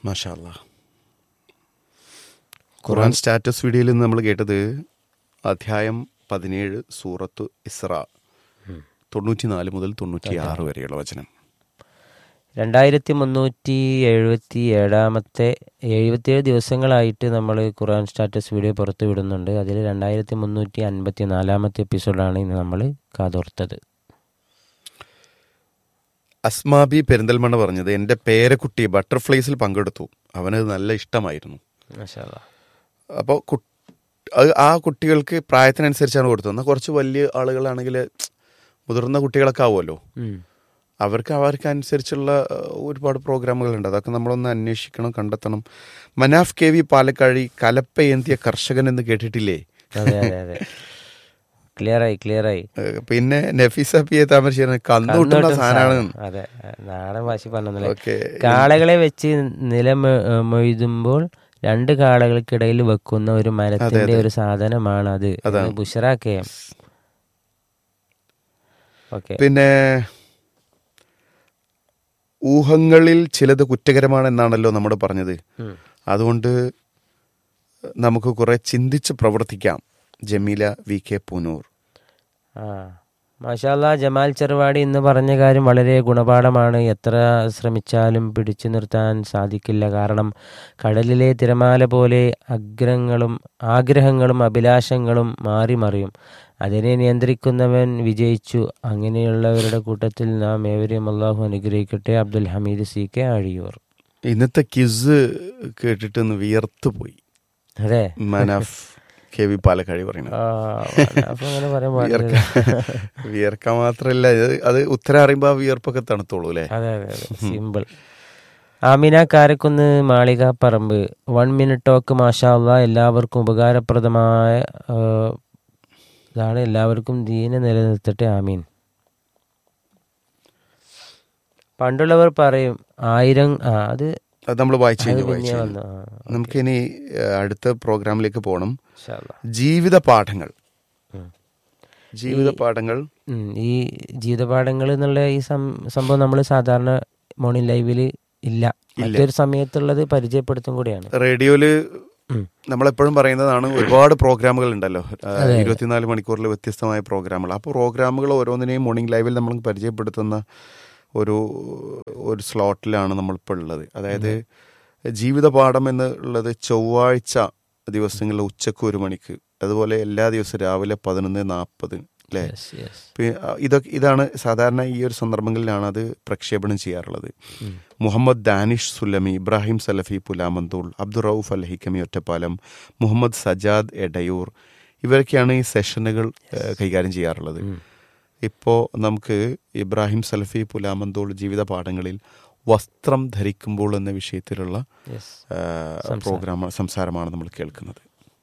മാഷാ അല്ലാഹ്. ഖുർആൻ സ്റ്റാറ്റസ് വീഡിയോയിൽ നിന്ന് നമ്മൾ കേട്ടത് അധ്യായം 17 സൂറത്ത് ഇസ്രാ 94 മുതൽ 96 വരെയുള്ള വചനം. 2377 ദിവസങ്ങളായിട്ട് നമ്മൾ ഖുർആൻ സ്റ്റാറ്റസ് വീഡിയോ പുറത്തു വിടുന്നുണ്ട്. അതിൽ 2354 എപ്പിസോഡാണ് ഇന്ന് നമ്മൾ കാതോർത്തത്. അസ്മാബി പെരിന്തൽമണ്ണ പറഞ്ഞത്, എൻ്റെ പേരക്കുട്ടി ബട്ടർഫ്ലൈസിൽ പങ്കെടുത്തു, അവനത് നല്ല ഇഷ്ടമായിരുന്നു. മാഷാ അല്ലാഹ്. അപ്പോൾ ആ കുട്ടികൾക്ക് പ്രായത്തിനനുസരിച്ചാണ് കൊടുത്തത്. എന്നാൽ കുറച്ച് വലിയ ആളുകളാണെങ്കിൽ മുതിർന്ന കുട്ടികളൊക്കെ ആവുമല്ലോ, അവർക്കനുസരിച്ചുള്ള ഒരുപാട് പ്രോഗ്രാമുകളുണ്ട്. അതൊക്കെ നമ്മളൊന്ന് അന്വേഷിക്കണം, കണ്ടെത്തണം. മനാഫ് കെ വി പാലക്കാഴി കലപ്പയേന്തിയ കർഷകൻ എന്ന് കേട്ടിട്ടില്ലേ? അതെ അതെ അതെ, ക്ലിയറായി. പിന്നെ നഫീസ പി എ താമരശ്ശേരി കന്നുകൂട്ടുന്ന സാധനമാണ്. അതെ, നാടൻ ഭാഷ പറഞ്ഞല്ലേ. കാളകളെ വെച്ച് നിലമൊഴുതുമ്പോൾ 2 കാളകൾക്കിടയിൽ വെക്കുന്ന ഒരു മരത്തിന്റെ ഒരു സാധനമാണ് അത്. ബുഷറാക്കേ. പിന്നെ ഊഹങ്ങളിൽ ചിലത് കുറ്റകരമാണെന്നാണല്ലോ നമ്മൾ പറഞ്ഞത്. അതുകൊണ്ട് നമുക്ക് കുറെ ചിന്തിച്ച് പ്രവർത്തിക്കാം. Jameela V K Poonoor. മാഷാ അല്ലാഹ്. ജമാൽ ചെറുവാടി ഇന്ന് പറഞ്ഞ കാര്യം വളരെ ഗുണപാഠമാണ്. എത്ര ശ്രമിച്ചാലും പിടിച്ചു നിർത്താൻ സാധിക്കില്ല. കാരണം കടലിലെ തിരമാല പോലെ ആഗ്രഹങ്ങളും അഭിലാഷങ്ങളും മാറി മറിയും. അതിനെ നിയന്ത്രിക്കുന്നവൻ വിജയിച്ചു. അങ്ങനെയുള്ളവരുടെ കൂട്ടത്തിൽ നാം ഏവരെയും അള്ളാഹു അനുഗ്രഹിക്കട്ടെ. Abdul Hameed C K ആഴിയൂർ. ഇന്നത്തെ ക്വിസ് കേട്ടിട്ട് വിയർത്തു പോയി. അതെ, മനാഫ് കെ വി പാലക്കാഴി പറയുന്നത്. വിയർക്കാൻ മാത്രല്ല, അത് ഉത്തരം അറിയുമ്പോ ആ വിയർപ്പൊക്കെ തണുത്തോളൂ അല്ലേ? അതെ അതെ അതെ, സിമ്പിൾ. ആമിന കാരക്കുന്ന് മാളിക പറമ്പ് 1 മിനിറ്റ് ടോക്ക്. മാഷാ അല്ലാഹ്. എല്ലാവർക്കും ഉപകാരപ്രദമായ ഇതാണ്. എല്ലാവർക്കും ദീനെ നിലനിർത്തട്ടെ, ആമീൻ. പണ്ടുള്ളവർ പറയും 1000 അത് നമ്മൾ വായിച്ചു. നമുക്കിനി അടുത്ത പ്രോഗ്രാമിലേക്ക് പോകണം. ജീവിത പാഠങ്ങൾ. ഈ ജീവിത പാഠങ്ങൾ എന്നുള്ള ഈ സംഭവം നമ്മൾ സാധാരണ മോർണിംഗ് ലൈവില് ഇല്ല, മറ്റൊരു സമയത്തുള്ളത് പരിചയപ്പെടുത്തും കൂടിയാണ്. റേഡിയോയില് നമ്മളെപ്പോഴും പറയുന്നതാണ്, ഒരുപാട് പ്രോഗ്രാമുകൾ ഉണ്ടല്ലോ, 24 മണിക്കൂറിൽ വ്യത്യസ്തമായ പ്രോഗ്രാമുകൾ. ആ പ്രോഗ്രാമുകൾ ഓരോന്നിനെയും മോർണിംഗ് ലൈവിൽ നമ്മൾ പരിചയപ്പെടുത്തുന്ന ഒരു സ്ലോട്ടിലാണ് നമ്മളിപ്പോൾ ഉള്ളത്. അതായത് ജീവിതപാഠം എന്നുള്ളത് ചൊവ്വാഴ്ച ദിവസങ്ങളിൽ ഉച്ചക്ക് 1 മണിക്ക്, അതുപോലെ എല്ലാ ദിവസവും രാവിലെ 11:40 അല്ലേ? ഇതാണ് സാധാരണ ഈ ഒരു സന്ദർഭങ്ങളിലാണ് അത് പ്രക്ഷേപണം ചെയ്യാറുള്ളത്. മുഹമ്മദ് ദാനിഷ് സുല്ലമി, ഇബ്രാഹിം സലഫി പുലാമന്തൂൾ, അബ്ദുറൌഫ് അൽ ഹിക്കമി ഒറ്റപ്പാലം, മുഹമ്മദ് സജാദ് എടയൂർ, ഇവരൊക്കെയാണ് ഈ സെഷനുകൾ കൈകാര്യം ചെയ്യാറുള്ളത്. ഇപ്പോൾ നമുക്ക് ഇബ്രാഹിം സലഫി പുലാമന്തോൾ ജീവിത പാഠങ്ങളിൽ വസ്ത്രം ധരിക്കുമ്പോൾ എന്ന വിഷയത്തിലുള്ള സംസാരമാണ് നമ്മൾ കേൾക്കുന്നത്.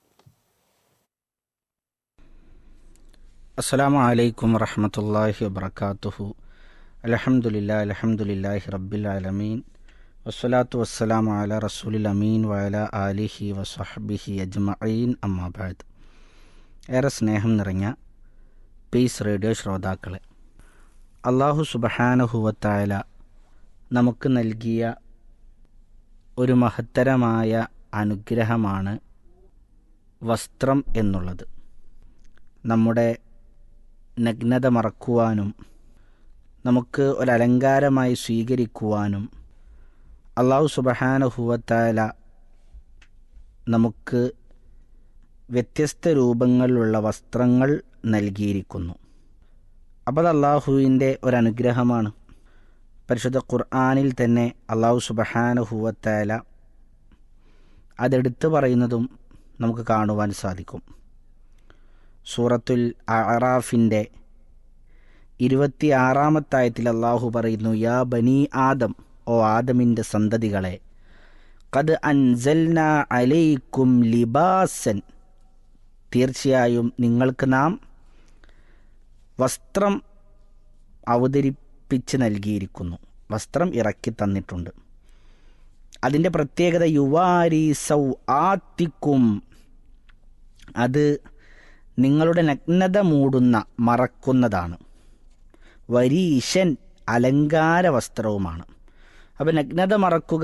അസ്സലാമു അലൈക്കും വറഹ്മത്തുള്ളാഹി വബറകാതുഹു. അൽഹംദുലില്ലാഹി റബ്ബിൽ ആലമീൻ വസ്സലാത്തു വസ്സലാമു അലാ റസൂലിൽ അമീൻ വഅലാ ആലിഹി വസഹ്ബിഹി അജ്മഈൻ. അമ്മാ ബഅദ്. ഏറെ സ്നേഹം നിറഞ്ഞ പീസ് റേഡിയോ ശ്രോതാക്കളെ, അല്ലാഹു സുബ്ഹാനഹു വ തആല നമുക്ക് നൽകിയ ഒരു മഹത്തരമായ അനുഗ്രഹമാണ് വസ്ത്രം എന്നുള്ളത്. നമ്മുടെ നഗ്നത മറക്കുവാനും നമുക്ക് ഒരലങ്കാരമായി സ്വീകരിക്കുവാനും അല്ലാഹു സുബ്ഹാനഹു വ തആല നമുക്ക് വ്യത്യസ്ത രൂപങ്ങളിലുള്ള വസ്ത്രങ്ങൾ നൽകിയിരിക്കുന്നു. അപ്പോൾ അല്ലാഹുവിൻ്റെ ഒരനുഗ്രഹമാണ്. പരിശുദ്ധ ഖുർആനിൽ തന്നെ അല്ലാഹു സുബ്ഹാനഹു വ തആല അതെടുത്ത് പറയുന്നതും നമുക്ക് കാണുവാൻ സാധിക്കും. സൂറത്തുൽ അഅറാഫിൻ്റെ 26-ാമത്തെ ആയത്തിൽ അല്ലാഹു പറയുന്നു, യാ ബനി ആദം, ഓ ആദമിൻ്റെ സന്തതികളെ, ഖദ് അൻസൽനാ അലൈക്കും ലിബാസൻ, തീർച്ചയായും നിങ്ങൾക്ക് നാം വസ്ത്രം അവതരിപ്പിച്ച് നൽകിയിരിക്കുന്നു, വസ്ത്രം ഇറക്കി തന്നിട്ടുണ്ട്. അതിൻ്റെ പ്രത്യേകത യുവാരി സൗആത്തിക്കും, അത് നിങ്ങളുടെ നഗ്നത മൂടുന്ന മറക്കുന്നതാണ്. വരീശൻ, അലങ്കാര വസ്ത്രവുമാണ്. അപ്പോൾ നഗ്നത മറക്കുക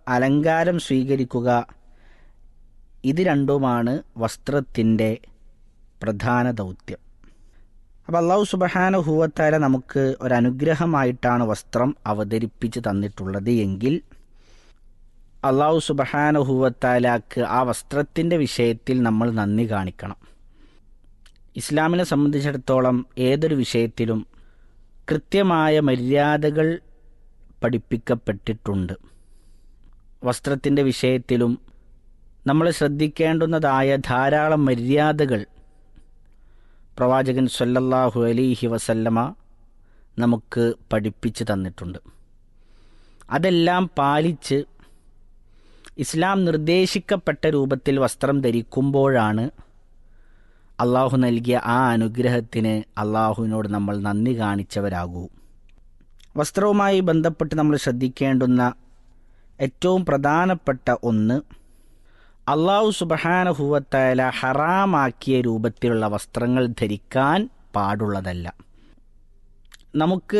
അലങ്കാരം സ്വീകരിക്കുക, ഇത് രണ്ടുമാണ് വസ്ത്രത്തിൻ്റെ പ്രധാന ദൗത്യം. അപ്പോൾ അല്ലാഹു സുബ്ഹാനഹു വ തആല നമുക്ക് ഒരനുഗ്രഹമായിട്ടാണ് വസ്ത്രം അവതരിപ്പിച്ച് തന്നിട്ടുള്ളത് എങ്കിൽ അല്ലാഹു സുബ്ഹാനഹു വ തആലക്ക് ആ വസ്ത്രത്തിൻ്റെ വിഷയത്തിൽ നമ്മൾ നന്ദി കാണിക്കണം. ഇസ്ലാമിനെ സംബന്ധിച്ചിടത്തോളം ഏതൊരു വിഷയത്തിലും കൃത്യമായ മര്യാദകൾ പഠിപ്പിക്കപ്പെട്ടിട്ടുണ്ട്. വസ്ത്രത്തിൻ്റെ വിഷയത്തിലും നമ്മൾ ശ്രദ്ധിക്കേണ്ടുന്നതായ ധാരാളം മര്യാദകൾ പ്രവാചകൻ സ്വല്ലല്ലാഹു അലൈഹി വസല്ലമ നമുക്ക് പഠിപ്പിച്ചു തന്നിട്ടുണ്ട്. അതെല്ലാം പാലിച്ച് ഇസ്ലാം നിർദ്ദേശിക്കപ്പെട്ട രൂപത്തിൽ വസ്ത്രം ധരിക്കുമ്പോഴാണ് അള്ളാഹു നൽകിയ ആ അനുഗ്രഹത്തിന് അള്ളാഹുവിനോട് നമ്മൾ നന്ദി കാണിച്ചവരാകൂ. വസ്ത്രവുമായി ബന്ധപ്പെട്ട് നമ്മൾ ശ്രദ്ധിക്കേണ്ടുന്ന ഏറ്റവും പ്രധാനപ്പെട്ട ഒന്ന്, അള്ളാഹു സുബ്ഹാനഹു വ തആല ഹറാമാക്കിയ രൂപത്തിലുള്ള വസ്ത്രങ്ങൾ ധരിക്കാൻ പാടുള്ളതല്ല. നമുക്ക്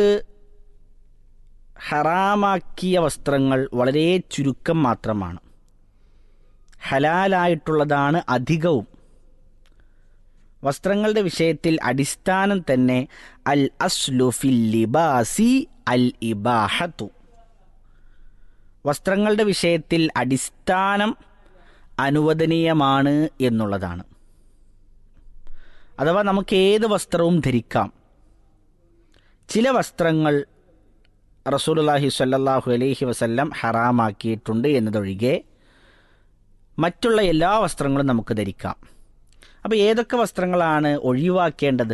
ഹറാമാക്കിയ വസ്ത്രങ്ങൾ വളരെ ചുരുക്കം മാത്രമാണ്. ഹലാലായിട്ടുള്ളതാണ് അധികവും. വസ്ത്രങ്ങളുടെ വിഷയത്തിൽ അടിസ്ഥാനം തന്നെ അൽ അസ്ലു ഫിൽ ലിബാസി അൽ ഇബാഹത്തു. വസ്ത്രങ്ങളുടെ വിഷയത്തിൽ അടിസ്ഥാനം അനുവദനീയമാണ് എന്നുള്ളതാണ്. അഥവാ നമുക്ക് ഏത് വസ്ത്രവും ധരിക്കാം. ചില വസ്ത്രങ്ങൾ റസൂലുള്ളാഹി സ്വല്ലല്ലാഹു അലൈഹി വസല്ലം ഹറാമാക്കിയിട്ടുണ്ട് എന്നതൊഴികെ മറ്റുള്ള എല്ലാ വസ്ത്രങ്ങളും നമുക്ക് ധരിക്കാം. അപ്പോൾ ഏതൊക്കെ വസ്ത്രങ്ങളാണ് ഒഴിവാക്കേണ്ടത്?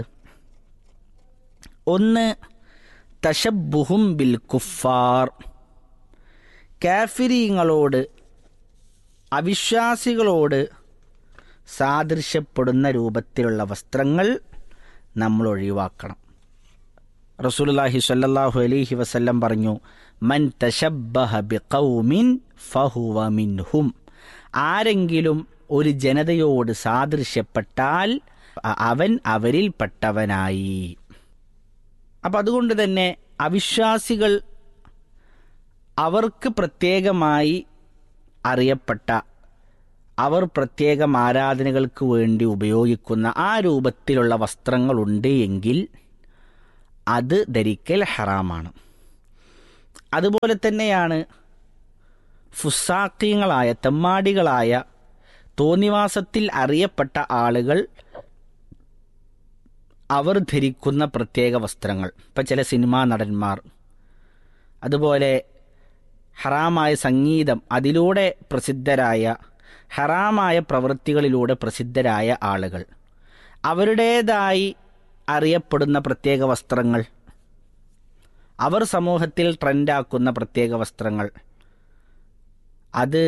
ഒന്ന്, തശബ്ബുഹും ബിൽ കുഫാർ. കാഫിരീങ്ങളോട്, അവിശ്വാസികളോട് സാദൃശ്യപ്പെടുന്ന രൂപത്തിലുള്ള വസ്ത്രങ്ങൾ നമ്മൾ ഒഴിവാക്കണം. റസൂലുള്ളാഹി സ്വല്ലല്ലാഹു അലൈഹി വസല്ലം പറഞ്ഞു, മൻ തശബ്ബഹ ബിഖൗമിൻ ഫഹുവ മിൻഹും. ആരെങ്കിലും ഒരു ജനതയോട് സാദൃശ്യപ്പെട്ടാൽ അവൻ അവരിൽപ്പെട്ടവനായി. അപ്പം അതുകൊണ്ട് തന്നെ അവിശ്വാസികൾ അവർക്ക് പ്രത്യേകമായി അറിയപ്പെട്ട, അവർ പ്രത്യേകം ആരാധനകൾക്ക് വേണ്ടി ഉപയോഗിക്കുന്ന ആ രൂപത്തിലുള്ള വസ്ത്രങ്ങളുണ്ട് എങ്കിൽ അത് ധരിക്കൽ ഹറാമാണ്. അതുപോലെ തന്നെയാണ് ഫുസാഖീങ്ങളായ, തെമ്മാടികളായ, തോന്നിവാസത്തിൽ അറിയപ്പെട്ട ആളുകൾ അവർ ധരിക്കുന്ന പ്രത്യേക വസ്ത്രങ്ങൾ. ഇപ്പം ചില സിനിമാ നടന്മാർ, അതുപോലെ ഹറാമായ സംഗീതം, അതിലൂടെ പ്രസിദ്ധരായ, ഹറാമായ പ്രവൃത്തികളിലൂടെ പ്രസിദ്ധരായ ആളുകൾ, അവരുടേതായി അറിയപ്പെടുന്ന പ്രത്യേക വസ്ത്രങ്ങൾ, അവർ സമൂഹത്തിൽ ട്രെൻഡാക്കുന്ന പ്രത്യേക വസ്ത്രങ്ങൾ, അത്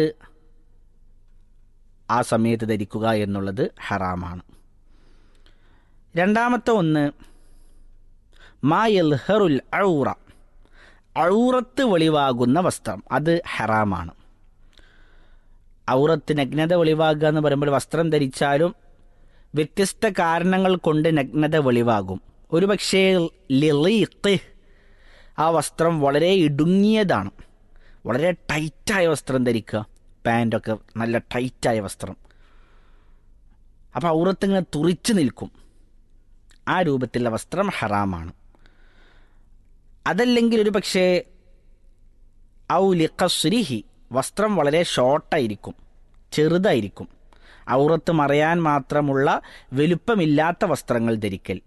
ആ സമയത്ത് ധരിക്കുക എന്നുള്ളത് ഹറാമാണ്. രണ്ടാമത്തെ ഒന്ന്, മാ യൽഹറുൽ ഔറ. ഔറത്ത് വെളിവാകുന്ന വസ്ത്രം, അത് ഹറാമാണ്. ഔറത്ത്, നഗ്നത വെളിവാകുക എന്ന് പറയുമ്പോൾ വസ്ത്രം ധരിച്ചാലും വ്യത്യസ്ത കാരണങ്ങൾ കൊണ്ട് നഗ്നത വെളിവാകും. ഒരുപക്ഷേ ലിളീഖ്, ആ വസ്ത്രം വളരെ ഇടുങ്ങിയതാണ്, വളരെ ടൈറ്റായ വസ്ത്രം ധരിക്കുക, പാൻറ്റൊക്കെ നല്ല ടൈറ്റായ വസ്ത്രം, അപ്പോൾ ഔറത്തിങ്ങനെ തുറിച്ച് നിൽക്കും. ആ രൂപത്തിലുള്ള വസ്ത്രം ഹറാമാണ്. അതല്ലെങ്കിൽ ഒരു പക്ഷേ ഔ ലിഖസ്രിഹി, വസ്ത്രം വളരെ ഷോർട്ടായിരിക്കും, ചെറുതായിരിക്കും, ഔറത്ത് മറയാൻ മാത്രമുള്ള വലുപ്പമില്ലാത്ത വസ്ത്രങ്ങൾ ധരിക്കൽ.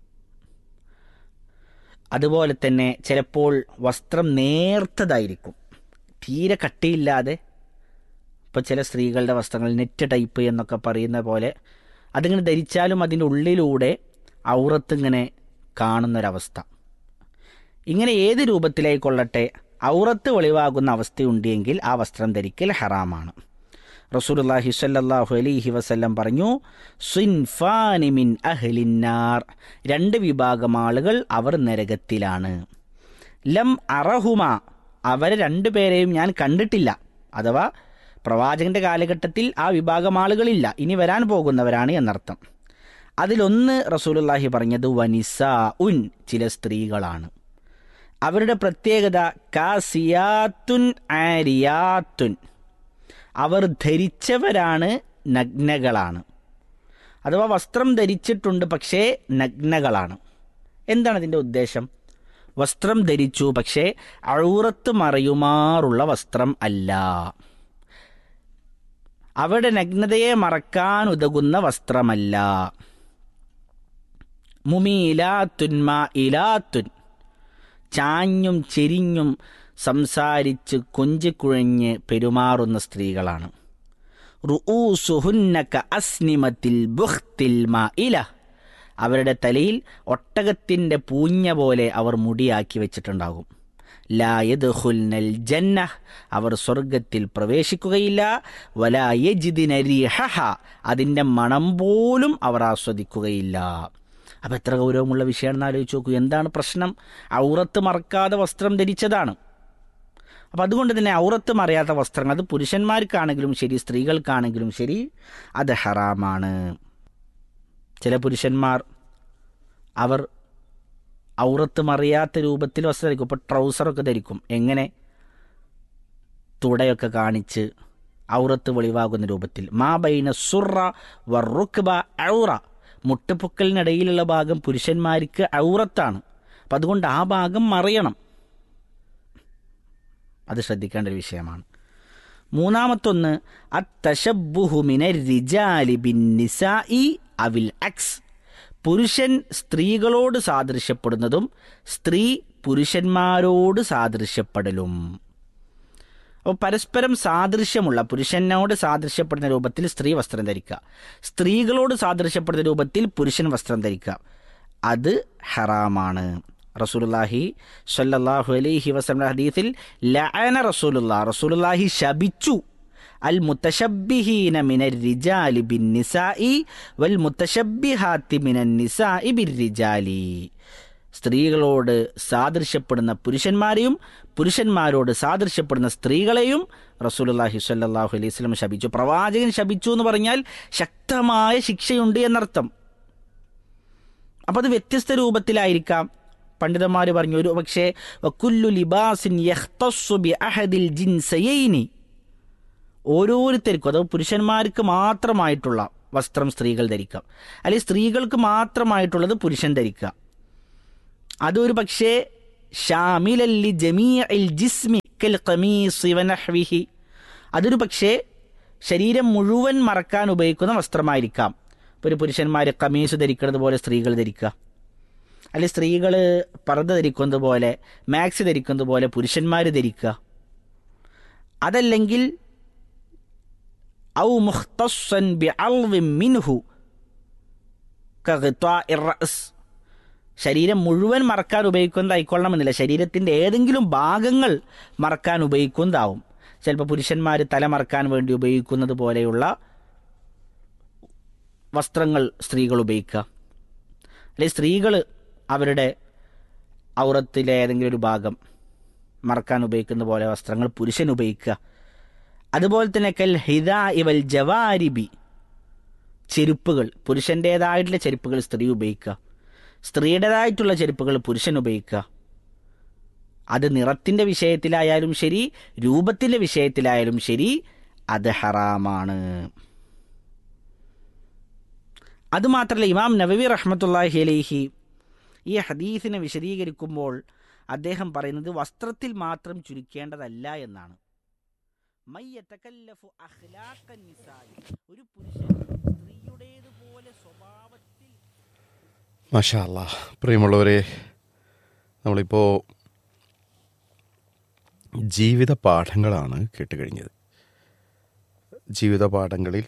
അതുപോലെ തന്നെ ചിലപ്പോൾ വസ്ത്രം നേർത്തതായിരിക്കും, തീരെ കട്ടിയില്ലാതെ. ഇപ്പോൾ ചില സ്ത്രീകളുടെ വസ്ത്രങ്ങൾ നെറ്റ് ടൈപ്പ് എന്നൊക്കെ പറയുന്ന പോലെ അതിങ്ങനെ ധരിച്ചാലും അതിൻ്റെ ഉള്ളിലൂടെ ഔറത്ത് ഇങ്ങനെ കാണുന്നൊരവസ്ഥ. ഇങ്ങനെ ഏത് രൂപത്തിലായിക്കൊള്ളട്ടെ ഔറത്ത് വെളിവാകുന്ന അവസ്ഥയുണ്ടെങ്കിൽ ആ വസ്ത്രം ധരിക്കൽ ഹറാമാണ്. റസൂലുള്ളാഹി സ്വല്ലല്ലാഹു അലൈഹി വസല്ലം പറഞ്ഞു, സിൻഫാനി മിൻ അഹ്ലിന്നാർ. 2 വിഭാഗം ആളുകൾ, അവർ നരകത്തിലാണ്. ലം അറഹുമ, അവരെ 2 പേരെയും ഞാൻ കണ്ടിട്ടില്ല. അഥവാ പ്രവാചകന്റെ കാലഘട്ടത്തിൽ ആ വിഭാഗം ആളുകളില്ല, ഇനി വരാൻ പോകുന്നവരാണ് എന്നർത്ഥം. അതിലൊന്ന് റസൂലുള്ളാഹി പറഞ്ഞത് വനിസാഉൻ, ചില സ്ത്രീകളാണ്. അവരുടെ പ്രത്യേകത കാസിയാത്തുൻ ആരിയാത്തുൻ, അവർ ധരിച്ചവരാണ്, നഗ്നകളാണ്. അഥവാ വസ്ത്രം ധരിച്ചിട്ടുണ്ട് പക്ഷേ നഗ്നകളാണ്. എന്താണ് ഇതിൻ്റെ ഉദ്ദേശം? വസ്ത്രം ധരിച്ചു പക്ഷേ ഔറത്ത് മറയുമാറുള്ള വസ്ത്രം അല്ല, അവരുടെ നഗ്നതയെ മറക്കാൻ ഉതകുന്ന വസ്ത്രമല്ല. മുമീലാത്തുൻ മാഇലാത്തുൻ, ചാഞ്ഞും ചെരിഞ്ഞും സംസാരിച്ച് കൊഞ്ചിക്കുഴഞ്ഞ് പെരുമാറുന്ന സ്ത്രീകളാണ്. റുഊസുഹുന്ന കഅസ്നിമത്തിൽ ബുഖ്തിൽ മാഇല, അവരുടെ തലയിൽ ഒട്ടകത്തിൻ്റെ പൂഞ്ഞ പോലെ അവർ മുടിയാക്കി വെച്ചിട്ടുണ്ടാകും. ലാ യദ്ഖുൽനൽ ജന്ന, അവർ സ്വർഗത്തിൽ പ്രവേശിക്കുകയില്ല. വലാ യജിദിന റീഹഹ, അതിൻ്റെ മണം പോലും അവർ ആസ്വദിക്കുകയില്ല. അപ്പം എത്ര ഗൗരവമുള്ള വിഷയമാണെന്ന് ആലോചിച്ച് നോക്കൂ. എന്താണ് പ്രശ്നം? ഔറത്ത് മറക്കാതെ വസ്ത്രം ധരിച്ചതാണ്. അപ്പം അതുകൊണ്ട് തന്നെ ഔറത്ത് മറയാത്ത വസ്ത്രങ്ങൾ, അത് പുരുഷന്മാർക്കാണെങ്കിലും ശരി സ്ത്രീകൾക്കാണെങ്കിലും ശരി, അത് ഹറാമാണ്. ചില പുരുഷന്മാർ അവർ ഔറത്ത് മറിയാത്ത രൂപത്തിൽ വസ്ത്രം ധരിക്കും. ഇപ്പോൾ ട്രൗസറൊക്കെ ധരിക്കും. എങ്ങനെ? തുടയൊക്കെ കാണിച്ച് ഔറത്ത് വെളിവാകുന്ന രൂപത്തിൽ. മാ ബൈന സുറ വറുക്ബ ഔറ, മുട്ടുപൊക്കലിനിടയിലുള്ള ഭാഗം പുരുഷന്മാർക്ക് ഔറത്താണ്. അപ്പം അതുകൊണ്ട് ആ ഭാഗം മറയണം. അത് ശ്രദ്ധിക്കേണ്ട ഒരു വിഷയമാണ്. മൂന്നാമത്തൊന്ന് അത്തശബ്ബുഹു മിനർ റിജാലി ബിന്നിസാഇ അവിൽ അക്സ്, പുരുഷൻ സ്ത്രീകളോട് സാദൃശ്യപ്പെടുന്നതും സ്ത്രീ പുരുഷന്മാരോട് സാദൃശ്യപ്പെടലും. അപ്പോൾ പരസ്പരം സാദൃശ്യമുള്ള, പുരുഷനോട് സാദൃശ്യപ്പെടുന്ന രൂപത്തിൽ സ്ത്രീ വസ്ത്രം ധരിക്കുക, സ്ത്രീകളോട് സാദൃശ്യപ്പെടുന്ന രൂപത്തിൽ പുരുഷൻ വസ്ത്രം ധരിക്കുക, അത് ഹറാമാണ്. റസൂലുള്ളാഹി സ്വല്ലല്ലാഹു അലൈഹി വസല്ലം ഹദീസിൽ ലഅന റസൂലുള്ളാഹി ശപിച്ചു അൽ മുത്തശബ്ബിഹീന മിനർ റിജാലി ബിന്നിസാഇ വൽ മുത്തശബ്ബിഹാത്തി മിനൻ നിസാഇ ബിർരിജാലി, സ്ത്രീകളോട് സാദൃശ്യപ്പെടുന്ന പുരുഷന്മാരെയും പുരുഷന്മാരോട് സാദൃശ്യപ്പെടുന്ന സ്ത്രീകളെയും റസൂലുള്ളാഹി സ്വല്ലല്ലാഹു അലൈഹി വസല്ലം ശപിച്ചു. പ്രവാചകൻ ശപിച്ചു എന്ന് പറഞ്ഞാൽ ശക്തമായ ശിക്ഷയുണ്ട് എന്നർത്ഥം. അപ്പോൾ അത് വ്യത്യസ്ത രൂപത്തിലായിരിക്കാം. പണ്ഡിതന്മാർ പറഞ്ഞു, ഒരു പക്ഷേ വകുല്ലു ലിബാസിൻ യഖ്തസ്സു ബി അഹദിൽ ജിൻസയൈനി, ഓരോരുത്തർക്കും, അഥവാ പുരുഷന്മാർക്ക് മാത്രമായിട്ടുള്ള വസ്ത്രം സ്ത്രീകൾ ധരിക്കാം, അല്ലെങ്കിൽ സ്ത്രീകൾക്ക് മാത്രമായിട്ടുള്ളത് പുരുഷൻ ധരിക്കുക. അതൊരു പക്ഷേ ഷാമിലല്ലി ജമീഇൽ ജിസ്മി കൽ ഖമീസ് വനഹ്വിഹി, അതൊരു പക്ഷേ ശരീരം മുഴുവൻ മറക്കാൻ ഉപയോഗിക്കുന്ന വസ്ത്രമായിരിക്കാം. ഇപ്പോൾ ഒരു പുരുഷന്മാർ ഖമീസ് ധരിക്കുന്നത് പോലെ സ്ത്രീകൾ ധരിക്കുക, അല്ലെങ്കിൽ സ്ത്രീകൾ പർദ്ദ ധരിക്കുന്നത് പോലെ, മാക്സി ധരിക്കുന്നത് പോലെ പുരുഷന്മാർ ധരിക്കുക. അതല്ലെങ്കിൽ ഔ മുഖ്തസ്സൻ ബിഅൽവിൻ മിൻഹു കഗിത്വാഇർ റഅസ്, ശരീരം മുഴുവൻ മറക്കാൻ ഉപയോഗിക്കുന്നതായിക്കൊള്ളണമെന്നില്ല, ശരീരത്തിൻ്റെ ഏതെങ്കിലും ഭാഗങ്ങൾ മറക്കാൻ ഉപയോഗിക്കുന്നതാവും. ചിലപ്പോൾ പുരുഷന്മാർ തല മറക്കാൻ വേണ്ടി ഉപയോഗിക്കുന്നത് പോലെയുള്ള വസ്ത്രങ്ങൾ സ്ത്രീകൾ ഉപയോഗിക്കുക, അല്ലെങ്കിൽ സ്ത്രീകൾ അവരുടെ ഔറത്തിലെ ഏതെങ്കിലും ഒരു ഭാഗം മറക്കാൻ ഉപയോഗിക്കുന്ന പോലെ വസ്ത്രങ്ങൾ പുരുഷൻ ഉപയോഗിക്കുക. അതുപോലെ തന്നെ കൽ ഹിദാഇ വൽ ജവാരിബി, ചെരുപ്പുകൾ, പുരുഷൻ്റേതായിട്ടുള്ള ചെരുപ്പുകൾ സ്ത്രീ ഉപയോഗിക്കുക, സ്ത്രീയുടേതായിട്ടുള്ള ചെരുപ്പുകൾ പുരുഷൻ ഉപയോഗിക്കുക. അത് നിറത്തിൻ്റെ വിഷയത്തിലായാലും ശരി രൂപത്തിൻ്റെ വിഷയത്തിലായാലും ശരി അത് ഹറാമാണ്. അതുമാത്രമല്ല, ഇമാം നവവി റഹ്മത്തുള്ളാഹി അലൈഹി ഈ ഹദീസിനെ വിശദീകരിക്കുമ്പോൾ അദ്ദേഹം പറയുന്നത് വസ്ത്രത്തിൽ മാത്രം ചുരുക്കേണ്ടതല്ല എന്നാണ്. ഒരു പുരുഷൻ സ്ത്രീയുടേതുപോലെ സ്വഭാവത്തിൽ. മാഷാ അല്ലാഹ്. പ്രിയമുള്ളവരെ, നമ്മളിപ്പോൾ ജീവിത പാഠങ്ങളാണ് കേട്ടുകഴിഞ്ഞത്. ജീവിത പാഠങ്ങളിൽ